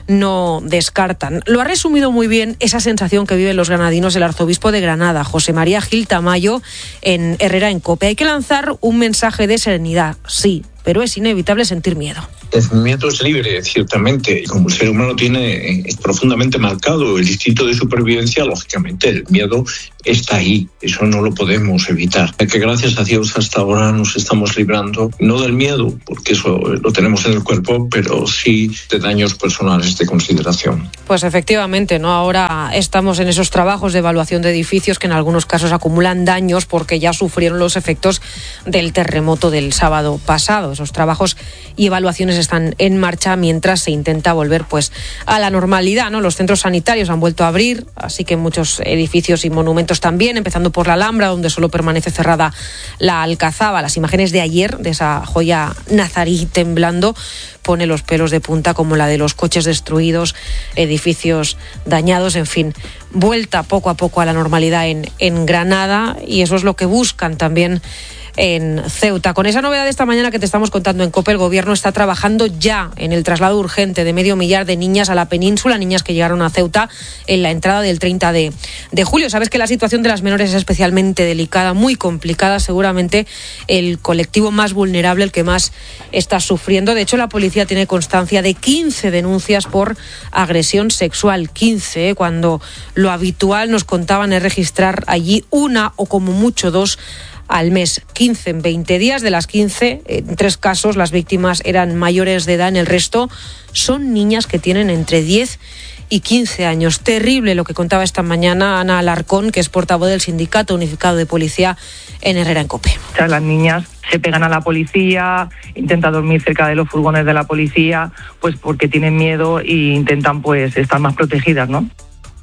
no descartan. Lo ha resumido muy bien esa sensación que viven los granadinos el arzobispo de Granada, José María Gil Tamayo, en Herrera en COPE. Hay que lanzar un mensaje de serenidad, sí, pero es inevitable sentir miedo. El miedo es libre, ciertamente. Como el ser humano tiene profundamente marcado el instinto de supervivencia, lógicamente el miedo está ahí. Eso no lo podemos evitar. Que gracias a Dios hasta ahora nos estamos librando, no del miedo, porque eso lo tenemos en el cuerpo, pero sí de daños personales de consideración. Pues efectivamente, ¿no? Ahora estamos en esos trabajos de evaluación de edificios que en algunos casos acumulan daños porque ya sufrieron los efectos del terremoto del sábado pasado. Esos trabajos y evaluaciones están en marcha mientras se intenta volver pues a la normalidad, ¿no? Los centros sanitarios han vuelto a abrir, así que muchos edificios y monumentos también, empezando por la Alhambra, donde solo permanece cerrada la Alcazaba. Las imágenes de ayer, de esa joya nazarí temblando, pone los pelos de punta, como la de los coches destruidos, edificios dañados, en fin, vuelta poco a poco a la normalidad en Granada, y eso es lo que buscan también en Ceuta. Con esa novedad de esta mañana que te estamos contando en COPE, el gobierno está trabajando ya en el traslado urgente de 500 millar de niñas a la península, niñas que llegaron a Ceuta en la entrada del 30 de julio. Sabes que la situación de las menores es especialmente delicada, muy complicada, seguramente el colectivo más vulnerable, el que más está sufriendo. De hecho, la policía tiene constancia de 15 denuncias por agresión sexual, 15, cuando lo habitual, nos contaban, es registrar allí una o como mucho 2 al mes. 15 en 20 días. De las 15, en 3 casos las víctimas eran mayores de edad, en el resto son niñas que tienen entre 10 y 15 años. Terrible lo que contaba esta mañana Ana Alarcón, que es portavoz del Sindicato Unificado de Policía en Herrera en COPE. Las niñas se pegan a la policía, intentan dormir cerca de los furgones de la policía, pues porque tienen miedo e intentan pues estar más protegidas, ¿no?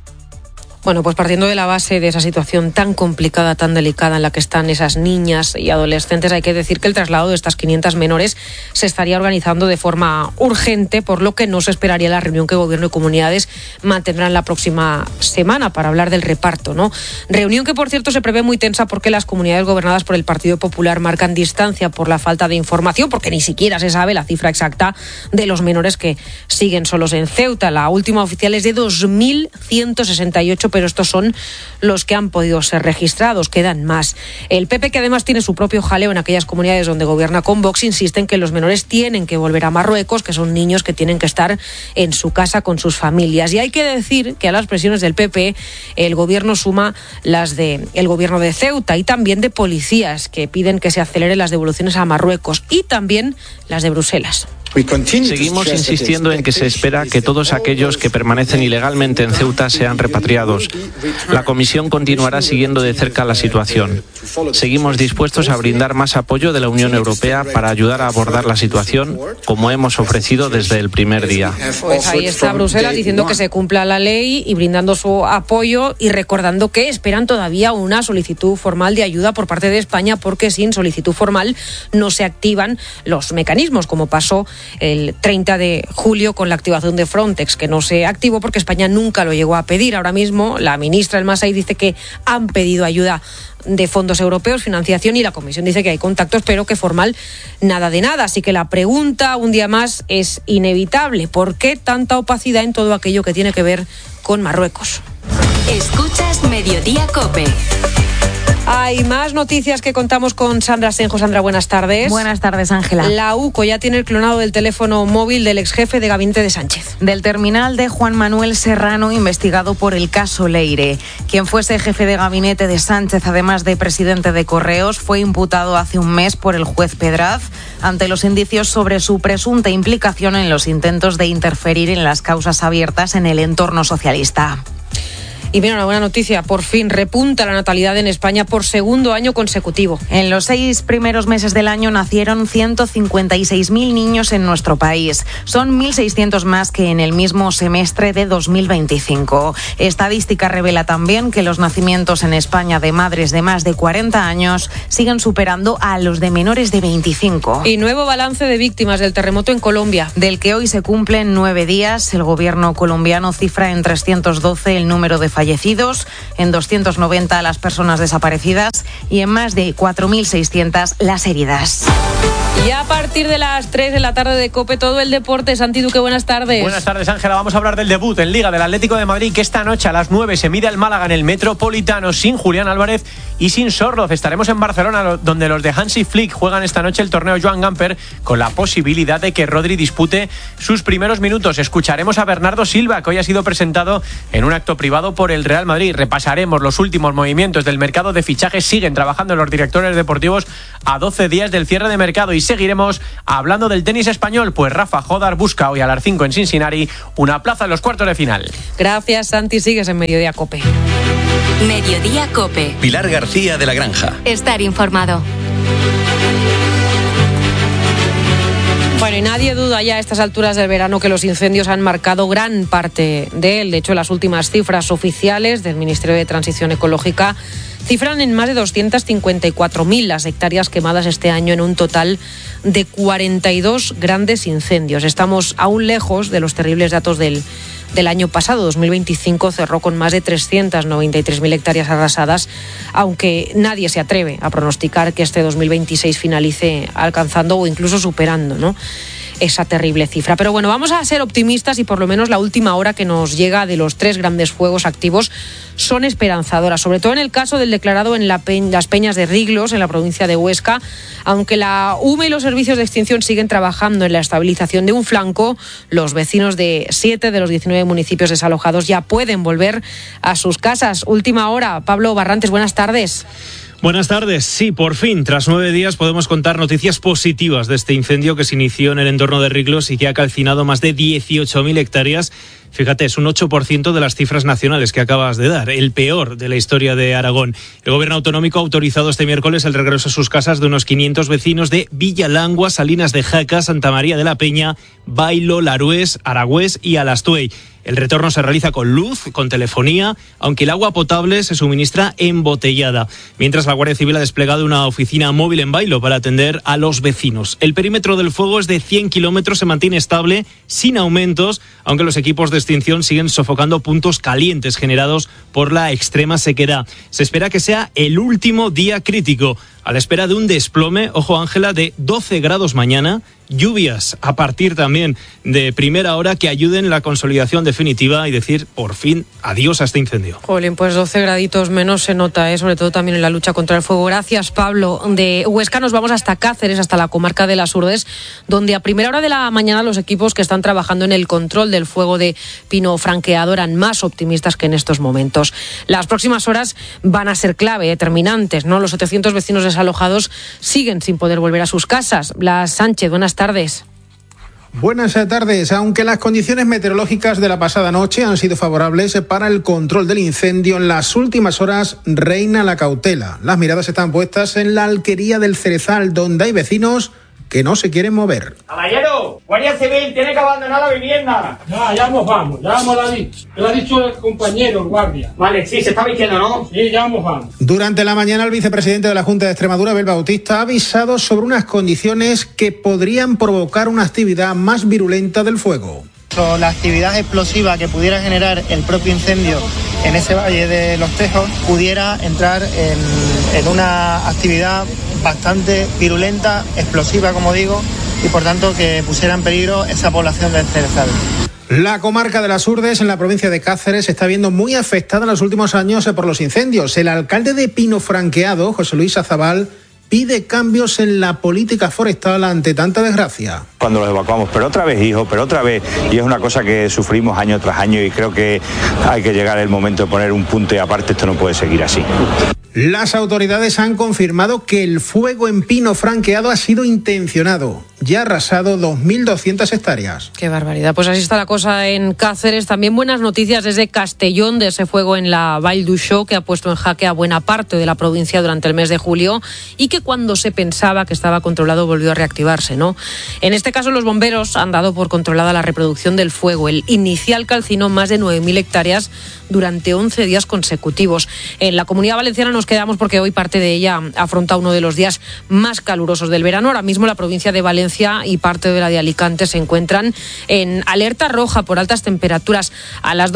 Bueno, pues partiendo de la base de esa situación tan complicada, tan delicada en la que están esas niñas y adolescentes, hay que decir que el traslado de estas 500 menores se estaría organizando de forma urgente, por lo que no se esperaría la reunión que Gobierno y comunidades mantendrán la próxima semana para hablar del reparto, ¿no? Reunión que, por cierto, se prevé muy tensa porque las comunidades gobernadas por el Partido Popular marcan distancia por la falta de información, porque ni siquiera se sabe la cifra exacta de los menores que siguen solos en Ceuta. La última oficial es de 2.168, pero estos son los que han podido ser registrados, quedan más. El PP, que además tiene su propio jaleo en aquellas comunidades donde gobierna con Vox, insiste en que los menores tienen que volver a Marruecos, que son niños que tienen que estar en su casa con sus familias. Y hay que decir que a las presiones del PP el gobierno suma las del gobierno de Ceuta y también de policías, que piden que se aceleren las devoluciones a Marruecos, y también las de Bruselas. Seguimos insistiendo en que se espera que todos aquellos que permanecen ilegalmente en Ceuta sean repatriados. La Comisión continuará siguiendo de cerca la situación. Seguimos dispuestos a brindar más apoyo de la Unión Europea para ayudar a abordar la situación, como hemos ofrecido desde el primer día. Pues ahí está Bruselas diciendo que se cumpla la ley y brindando su apoyo, y recordando que esperan todavía una solicitud formal de ayuda por parte de España, porque sin solicitud formal no se activan los mecanismos, como pasó el 30 de julio con la activación de Frontex, que no se activó porque España nunca lo llegó a pedir. Ahora mismo la ministra El Masai dice que han pedido ayuda de fondos europeos, financiación, y la Comisión dice que hay contactos, pero que formal nada de nada. Así que la pregunta, un día más, es inevitable: ¿por qué tanta opacidad en todo aquello que tiene que ver con Marruecos? Escuchas Mediodía COPE. Hay más noticias que contamos con Sandra Senjo. Sandra, buenas tardes. Buenas tardes, Ángela. La UCO ya tiene el clonado del teléfono móvil del exjefe de gabinete de Sánchez. Del terminal de Juan Manuel Serrano, investigado por el caso Leire. Quien fuese jefe de gabinete de Sánchez, además de presidente de Correos, fue imputado hace un mes por el juez Pedraz ante los indicios sobre su presunta implicación en los intentos de interferir en las causas abiertas en el entorno socialista. Y mira, una buena noticia, por fin repunta la natalidad en España por segundo año consecutivo. En los 6 primeros meses del año nacieron 156.000 niños en nuestro país. Son 1.600 más que en el mismo semestre de 2025. Estadística revela también que los nacimientos en España de madres de más de 40 años siguen superando a los de menores de 25. Y nuevo balance de víctimas del terremoto en Colombia. Del que hoy se cumplen 9 días, el gobierno colombiano cifra en 312 el número de fallecidos, en 290 las personas desaparecidas y en más de 4.600 las heridas. Y a partir de las 3 de la tarde de COPE, todo el deporte. Santi Duque, buenas tardes. Buenas tardes, Ángela. Vamos a hablar del debut en Liga del Atlético de Madrid, que esta noche a las 9 se mide al Málaga en el Metropolitano sin Julián Álvarez y sin Sorloz. Estaremos en Barcelona, donde los de Hansi Flick juegan esta noche el torneo Joan Gamper, con la posibilidad de que Rodri dispute sus primeros minutos. Escucharemos a Bernardo Silva, que hoy ha sido presentado en un acto privado por el Real Madrid. Repasaremos los últimos movimientos del mercado de fichajes. Siguen trabajando los directores deportivos a 12 días del cierre de mercado. Y seguiremos hablando del tenis español, pues Rafa Jodar busca hoy a las 5 en Cincinnati una plaza en los cuartos de final. Gracias, Santi. Sigues en Mediodía COPE. Mediodía COPE. Pilar García de la Granja. Estar informado. Bueno, y nadie duda ya a estas alturas del verano que los incendios han marcado gran parte de él. De hecho, las últimas cifras oficiales del Ministerio de Transición Ecológica cifran en más de 254.000 las hectáreas quemadas este año, en un total de 42 grandes incendios. Estamos aún lejos de los terribles datos del año pasado. 2025 cerró con más de 393.000 hectáreas arrasadas, aunque nadie se atreve a pronosticar que este 2026 finalice alcanzando o incluso superando, ¿no?, esa terrible cifra. Pero bueno, vamos a ser optimistas y por lo menos la última hora que nos llega de los 3 grandes fuegos activos son esperanzadoras, sobre todo en el caso del declarado en las Peñas de Riglos, en la provincia de Huesca. Aunque la UME y los servicios de extinción siguen trabajando en la estabilización de un flanco, los vecinos de 7 de los 19 municipios desalojados ya pueden volver a sus casas. Última hora, Pablo Barrantes, buenas tardes. Buenas tardes. Sí, por fin, tras 9 días podemos contar noticias positivas de este incendio que se inició en el entorno de Riglos y que ha calcinado más de 18.000 hectáreas. Fíjate, es un 8% de las cifras nacionales que acabas de dar, el peor de la historia de Aragón. El gobierno autonómico ha autorizado este miércoles el regreso a sus casas de unos 500 vecinos de Villalangua, Salinas de Jaca, Santa María de la Peña, Bailo, Larués, Aragüés y Alastuey. El retorno se realiza con luz, con telefonía, aunque el agua potable se suministra embotellada. Mientras, la Guardia Civil ha desplegado una oficina móvil en Bailo para atender a los vecinos. El perímetro del fuego es de 100 kilómetros, se mantiene estable, sin aumentos, aunque los equipos de extinción siguen sofocando puntos calientes generados por la extrema sequedad. Se espera que sea el último día crítico, a la espera de un desplome, ojo Ángela, de 12 grados mañana, lluvias a partir también de primera hora que ayuden en la consolidación definitiva y decir por fin adiós a este incendio. Jolín, pues 12 graditos menos se nota, sobre todo también en la lucha contra el fuego. Gracias, Pablo. De Huesca nos vamos hasta Cáceres, hasta la comarca de las Urdes, donde a primera hora de la mañana los equipos que están trabajando en el control del fuego de pino franqueado eran más optimistas que en estos momentos. Las próximas horas van a ser clave, determinantes, ¿no? Los 700 vecinos desalojados siguen sin poder volver a sus casas. Blas Sánchez, buenas tardes. Buenas tardes. Aunque las condiciones meteorológicas de la pasada noche han sido favorables para el control del incendio, en las últimas horas reina la cautela. Las miradas están puestas en la alquería del Cerezal, donde hay vecinos que no se quieren mover. Caballero, Guardia Civil, tiene que abandonar la vivienda. Ya nos vamos, lo ha dicho el compañero, el guardia. Vale, sí, se está vistiendo, ¿no? Sí, ya nos vamos. Durante la mañana, el vicepresidente de la Junta de Extremadura, Abel Bautista, ha avisado sobre unas condiciones que podrían provocar una actividad más virulenta del fuego. La actividad explosiva que pudiera generar el propio incendio en ese valle de Los Tejos pudiera entrar en una actividad bastante virulenta, explosiva, como digo, y por tanto que pusiera en peligro esa población del Cerezal. La comarca de las Urdes, en la provincia de Cáceres, se está viendo muy afectada en los últimos años por los incendios. El alcalde de Pino Franqueado, José Luis Azabal, pide cambios en la política forestal ante tanta desgracia. Cuando los evacuamos, pero otra vez, hijo, pero otra vez, y es una cosa que sufrimos año tras año y creo que hay que llegar el momento de poner un punto y aparte, esto no puede seguir así. Las autoridades han confirmado que el fuego en Pino Franqueado ha sido intencionado. Ya ha arrasado 2.200 hectáreas. Qué barbaridad. Pues así está la cosa en Cáceres. También buenas noticias desde Castellón, de ese fuego en la Vall d'Uixó que ha puesto en jaque a buena parte de la provincia durante el mes de julio y que cuando se pensaba que estaba controlado volvió a reactivarse, ¿no? En este caso los bomberos han dado por controlada la reproducción del fuego. El inicial calcinó más de 9.000 hectáreas durante 11 días consecutivos. En la Comunidad Valenciana nos quedamos porque hoy parte de ella afronta uno de los días más calurosos del verano. Ahora mismo la provincia de Valencia y parte de la de Alicante se encuentran en alerta roja por altas temperaturas. A las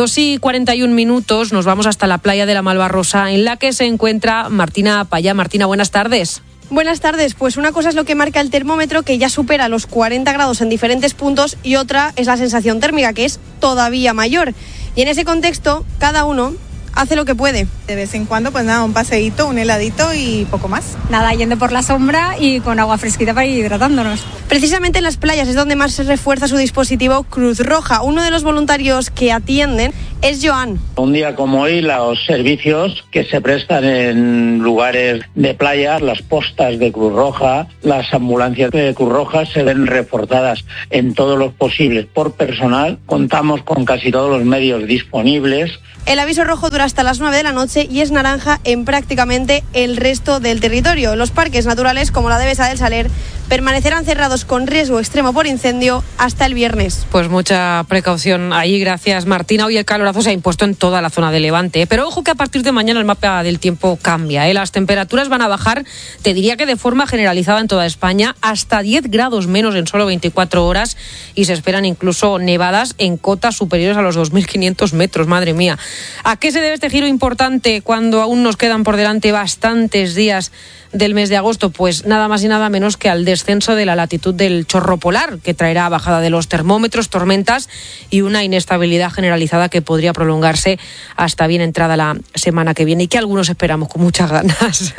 2:41 nos vamos hasta la playa de la Malvarrosa, en la que se encuentra Martina Payá. Martina, buenas tardes. Buenas tardes. Pues una cosa es lo que marca el termómetro, que ya supera los 40 grados en diferentes puntos, y otra es la sensación térmica, que es todavía mayor. Y en ese contexto, cada uno hace lo que puede. De vez en cuando, pues nada, un paseíto, un heladito y poco más. Nada, yendo por la sombra y con agua fresquita para ir hidratándonos. Precisamente en las playas es donde más se refuerza su dispositivo Cruz Roja. Uno de los voluntarios que atienden es Joan. Un día como hoy, los servicios que se prestan en lugares de playa, las postas de Cruz Roja, las ambulancias de Cruz Roja se ven reforzadas en todos los posibles por personal. Contamos con casi todos los medios disponibles. El aviso rojo dura hasta las 9 de la noche y es naranja en prácticamente el resto del territorio. Los parques naturales, como la Devesa del Saler, permanecerán cerrados con riesgo extremo por incendio hasta el viernes. Pues mucha precaución allí, gracias Martina. Hoy el calorazo se ha impuesto en toda la zona de Levante, pero ojo que a partir de mañana el mapa del tiempo cambia, Las temperaturas van a bajar, te diría que de forma generalizada en toda España, hasta 10 grados menos en solo 24 horas y se esperan incluso nevadas en cotas superiores a los 2.500 metros, madre mía. ¿A qué se debe este giro importante cuando aún nos quedan por delante bastantes días del mes de agosto? Pues nada más y nada menos que al descenso de la latitud del chorro polar, que traerá bajada de los termómetros, tormentas y una inestabilidad generalizada que podría prolongarse hasta bien entrada la semana que viene y que algunos esperamos con muchas ganas.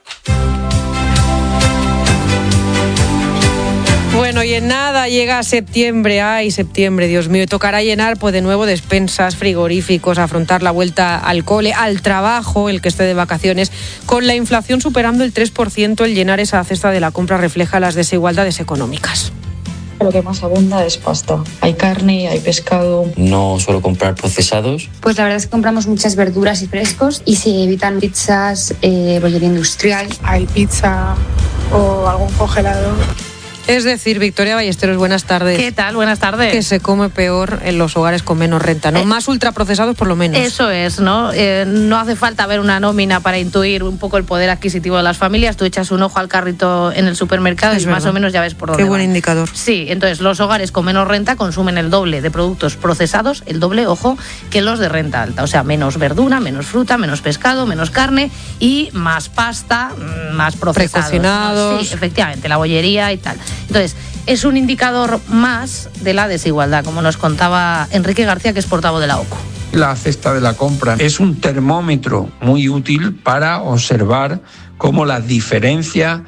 Bueno, y en nada llega septiembre. Ay, septiembre, Dios mío. Tocará llenar pues de nuevo despensas, frigoríficos, afrontar la vuelta al cole, al trabajo, el que esté de vacaciones. Con la inflación superando el 3%, el llenar esa cesta de la compra refleja las desigualdades económicas. Lo que más abunda es pasta. Hay carne, hay pescado. No suelo comprar procesados. Pues la verdad es que compramos muchas verduras y frescos y se evitan pizzas, bollería industrial. Hay pizza o algún congelador. Es decir, Victoria Ballesteros, buenas tardes. ¿Qué tal? Buenas tardes. Que se come peor en los hogares con menos renta, ¿no? Más ultraprocesados por lo menos. Eso es, ¿no? No hace falta ver una nómina para intuir un poco el poder adquisitivo de las familias. Tú echas un ojo al carrito en el supermercado y más o menos ya ves por dónde. Qué buen indicador. Sí, entonces los hogares con menos renta consumen el doble de productos procesados, el doble, ojo, que los de renta alta. O sea, menos verdura, menos fruta, menos pescado, menos carne y más pasta, más procesados. Precocinados. Sí, efectivamente, la bollería y tal. Entonces, es un indicador más de la desigualdad, como nos contaba Enrique García, que es portavoz de la OCU. La cesta de la compra es un termómetro muy útil para observar cómo las diferencias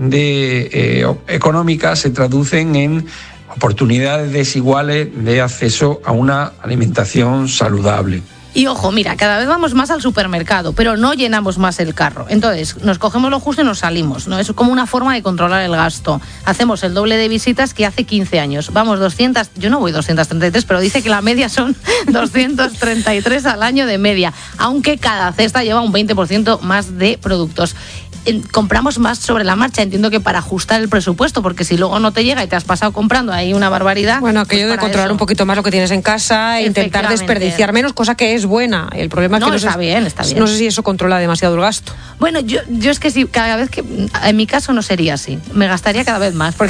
económicas se traducen en oportunidades desiguales de acceso a una alimentación saludable. Y ojo, mira, cada vez vamos más al supermercado, pero no llenamos más el carro. Entonces, nos cogemos lo justo y nos salimos, ¿no? Es como una forma de controlar el gasto. Hacemos el doble de visitas que hace 15 años. Vamos 200, yo no voy 233, pero dice que la media son 233 al año de media, aunque cada cesta lleva un 20% más de productos. Compramos más sobre la marcha, entiendo que para ajustar el presupuesto, porque si luego no te llega y te has pasado comprando ahí una barbaridad. Bueno, aquello de controlar un poquito más lo que tienes en casa e intentar desperdiciar menos, cosa que es buena. El problema es que está bien. No sé si eso controla demasiado el gasto. Bueno, yo es que sí, cada vez que, en mi caso no sería así, me gastaría cada vez más, porque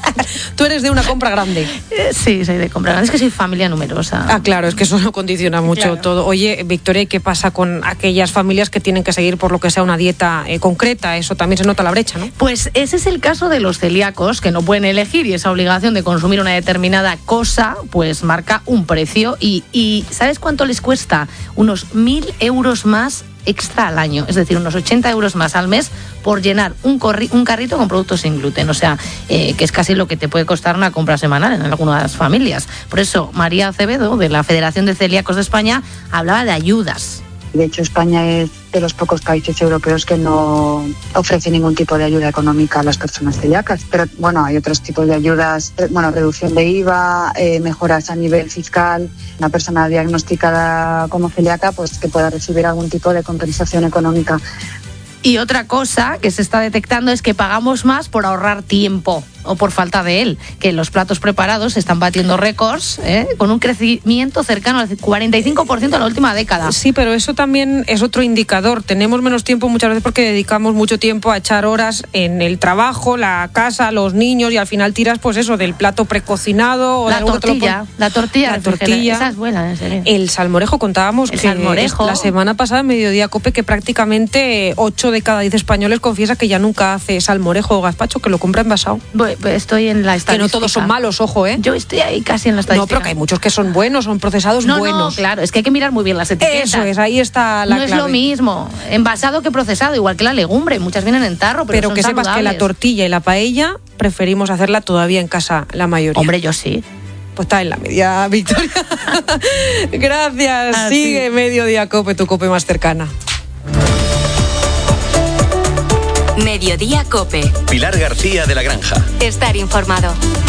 Tú eres de una compra grande. Sí, soy de compra grande. Es que soy familia numerosa. Ah, claro, es que eso no condiciona mucho todo. Oye, Victoria, ¿qué pasa con aquellas familias que tienen que seguir por lo que sea una dieta concreta? Eso también se nota la brecha, ¿no? Pues ese es el caso de los celíacos, que no pueden elegir, y esa obligación de consumir una determinada cosa pues marca un precio. Y ¿sabes cuánto les cuesta? Unos 1.000 euros más extra al año, es decir, unos 80 euros más al mes por llenar un carrito con productos sin gluten, o sea, que es casi lo que te puede costar una compra semanal en algunas familias. Por eso, María Acevedo, de la Federación de Celíacos de España, hablaba de ayudas. De hecho, España es de los pocos países europeos que no ofrece ningún tipo de ayuda económica a las personas celíacas. Pero bueno, hay otros tipos de ayudas, reducción de IVA, mejoras a nivel fiscal. Una persona diagnosticada como celíaca, pues que pueda recibir algún tipo de compensación económica. Y otra cosa que se está detectando es que pagamos más por ahorrar tiempo o por falta de él, que los platos preparados están batiendo récords, con un crecimiento cercano al 45% en la última década. Sí, pero eso también es otro indicador. Tenemos menos tiempo muchas veces porque dedicamos mucho tiempo a echar horas en el trabajo, la casa, los niños, y al final tiras pues eso del plato precocinado o la tortilla, la tortilla. Esa es buena, en serio. El salmorejo, contábamos la semana pasada en Mediodía Cope que prácticamente 8 de cada 10 españoles confiesa que ya nunca hace salmorejo o gazpacho, que lo compra envasado. Estoy en la estadística. Que no todos son malos, ojo, ¿eh? Yo estoy ahí casi en la estadística. No, pero que hay muchos que son buenos, son procesados buenos. No, claro, es que hay que mirar muy bien las etiquetas. Eso es, ahí está la clave. No es lo mismo envasado que procesado, igual que la legumbre. Muchas vienen en tarro, pero son que sepas saludables. que la tortilla y la paella preferimos hacerla todavía en casa, la mayoría. Hombre, yo sí. Pues está en la media, Victoria. Gracias. Sigue Mediodía Cope, tu cope más cercana. Mediodía Cope. Pilar García de la Granja. Estar informado.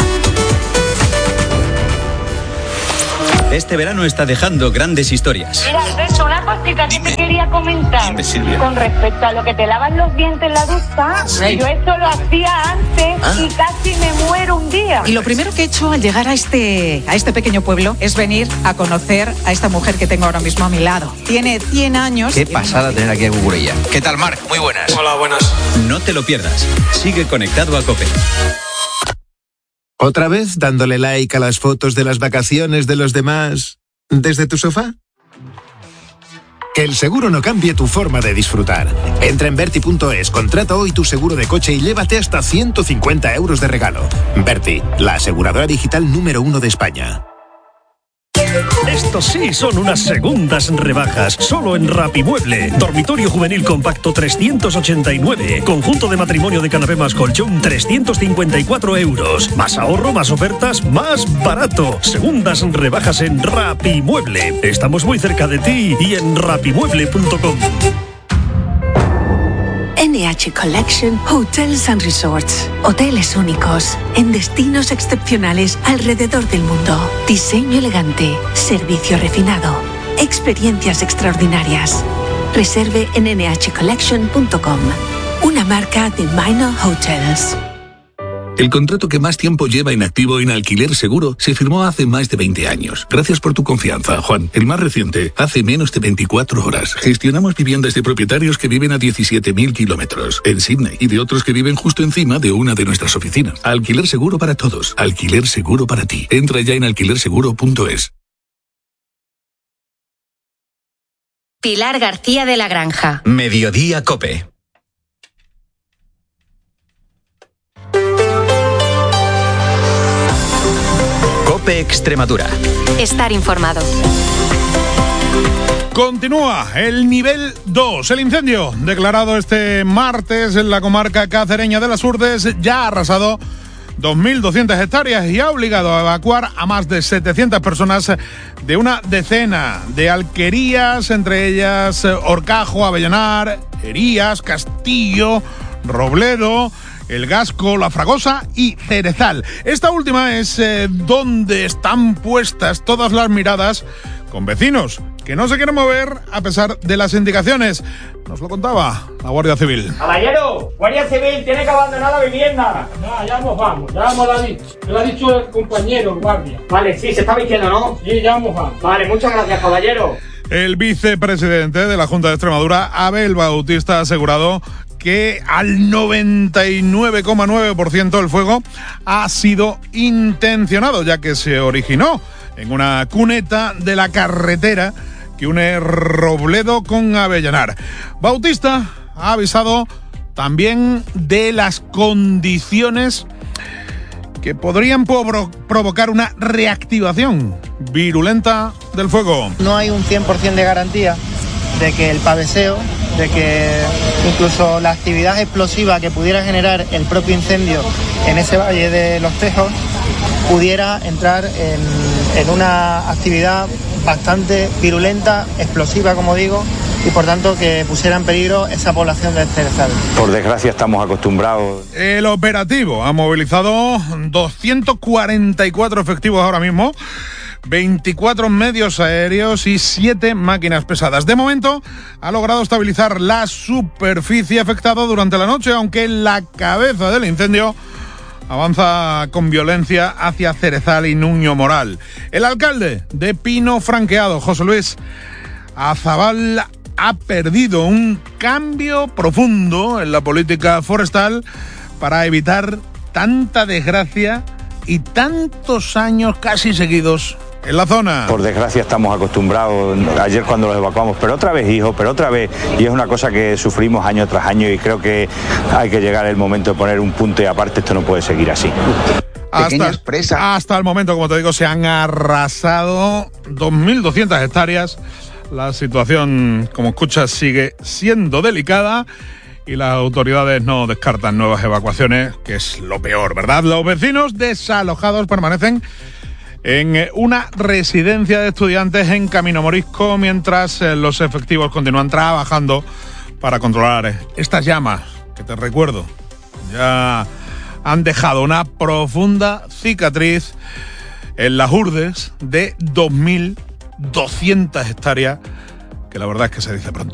Este verano está dejando grandes historias. Mira, Alberto, una cosita que te quería comentar. Dime, Silvia. Con respecto a lo que te lavan los dientes en la ducha, Sí. yo esto lo hacía antes y casi me muero un día. Y lo primero que he hecho al llegar a este pequeño pueblo es venir a conocer a esta mujer que tengo ahora mismo a mi lado. Tiene 100 años. Qué pasada tener aquí a Cucurella. ¿Qué tal, Marc? Muy buenas. Hola, buenas. No te lo pierdas. Sigue conectado a COPE. ¿Otra vez dándole like a las fotos de las vacaciones de los demás desde tu sofá? Que el seguro no cambie tu forma de disfrutar. Entra en Verti.es, contrata hoy tu seguro de coche y llévate hasta 150 euros de regalo. Verti, la aseguradora digital número 1 de España. Estos sí son unas segundas rebajas, solo en Rapimueble. Dormitorio juvenil compacto 389. Conjunto de matrimonio de canapé más colchón 354 euros. Más ahorro, más ofertas, más barato. Segundas rebajas en Rapimueble. Estamos muy cerca de ti y en rapimueble.com. NH Collection Hotels and Resorts. Hoteles únicos, en destinos excepcionales alrededor del mundo. Diseño elegante, servicio refinado, experiencias extraordinarias. Reserve en nhcollection.com. Una marca de Minor Hotels. El contrato que más tiempo lleva inactivo en Alquiler Seguro se firmó hace más de 20 años. Gracias por tu confianza, Juan. El más reciente, hace menos de 24 horas. Gestionamos viviendas de propietarios que viven a 17.000 kilómetros en Sydney y de otros que viven justo encima de una de nuestras oficinas. Alquiler Seguro para todos. Alquiler Seguro para ti. Entra ya en alquilerseguro.es. Pilar García de la Granja. Mediodía Cope. Cope Extremadura. Estar informado. Continúa el nivel 2. El incendio declarado este martes en la comarca cacereña de las Urdes ya ha arrasado 2.200 hectáreas y ha obligado a evacuar a más de 700 personas de una decena de alquerías, entre ellas Horcajo, Avellanar, Herías, Castillo, Robledo, El Gasco, La Fragosa y Cerezal. Esta última es donde están puestas todas las miradas con vecinos que no se quieren mover a pesar de las indicaciones. Nos lo contaba la Guardia Civil. Caballero, Guardia Civil, tiene que abandonar la vivienda. Ya nos vamos, ya hemos dicho. Lo ha dicho el compañero, el guardia. Vale, sí, se está vistiendo, ¿no? Sí, ya nos vamos. Vale, muchas gracias, caballero. El vicepresidente de la Junta de Extremadura, Abel Bautista, ha asegurado que al 99,9% el fuego ha sido intencionado, ya que se originó en una cuneta de la carretera que une Robledo con Avellanar. Bautista ha avisado también de las condiciones que podrían provocar una reactivación virulenta del fuego. No hay un 100% de garantía de que el paveseo, de que incluso la actividad explosiva que pudiera generar el propio incendio en ese valle de Los Tejos pudiera entrar en una actividad bastante virulenta, explosiva, como digo, y por tanto que pusiera en peligro esa población de Cerezal. Por desgracia estamos acostumbrados. El operativo ha movilizado 244 efectivos ahora mismo, 24 medios aéreos y 7 máquinas pesadas. De momento ha logrado estabilizar la superficie afectada durante la noche, aunque la cabeza del incendio avanza con violencia hacia Cerezal y Nuño Moral. El alcalde de Pino Franqueado, José Luis Azabal, ha perdido un cambio profundo en la política forestal para evitar tanta desgracia y tantos años casi seguidos en la zona. Por desgracia estamos acostumbrados, ayer cuando los evacuamos, pero otra vez, hijo, pero otra vez, y es una cosa que sufrimos año tras año y creo que hay que llegar el momento de poner un punto y aparte esto no puede seguir así. Hasta el momento, como te digo, se han arrasado 2.200 hectáreas. La situación, como escuchas, sigue siendo delicada y las autoridades no descartan nuevas evacuaciones, que es lo peor, ¿verdad? Los vecinos desalojados permanecen en una residencia de estudiantes en Camino Morisco, mientras los efectivos continúan trabajando para controlar estas llamas, que te recuerdo, ya han dejado una profunda cicatriz en las Urdes de 2.200 hectáreas, que la verdad es que se dice pronto.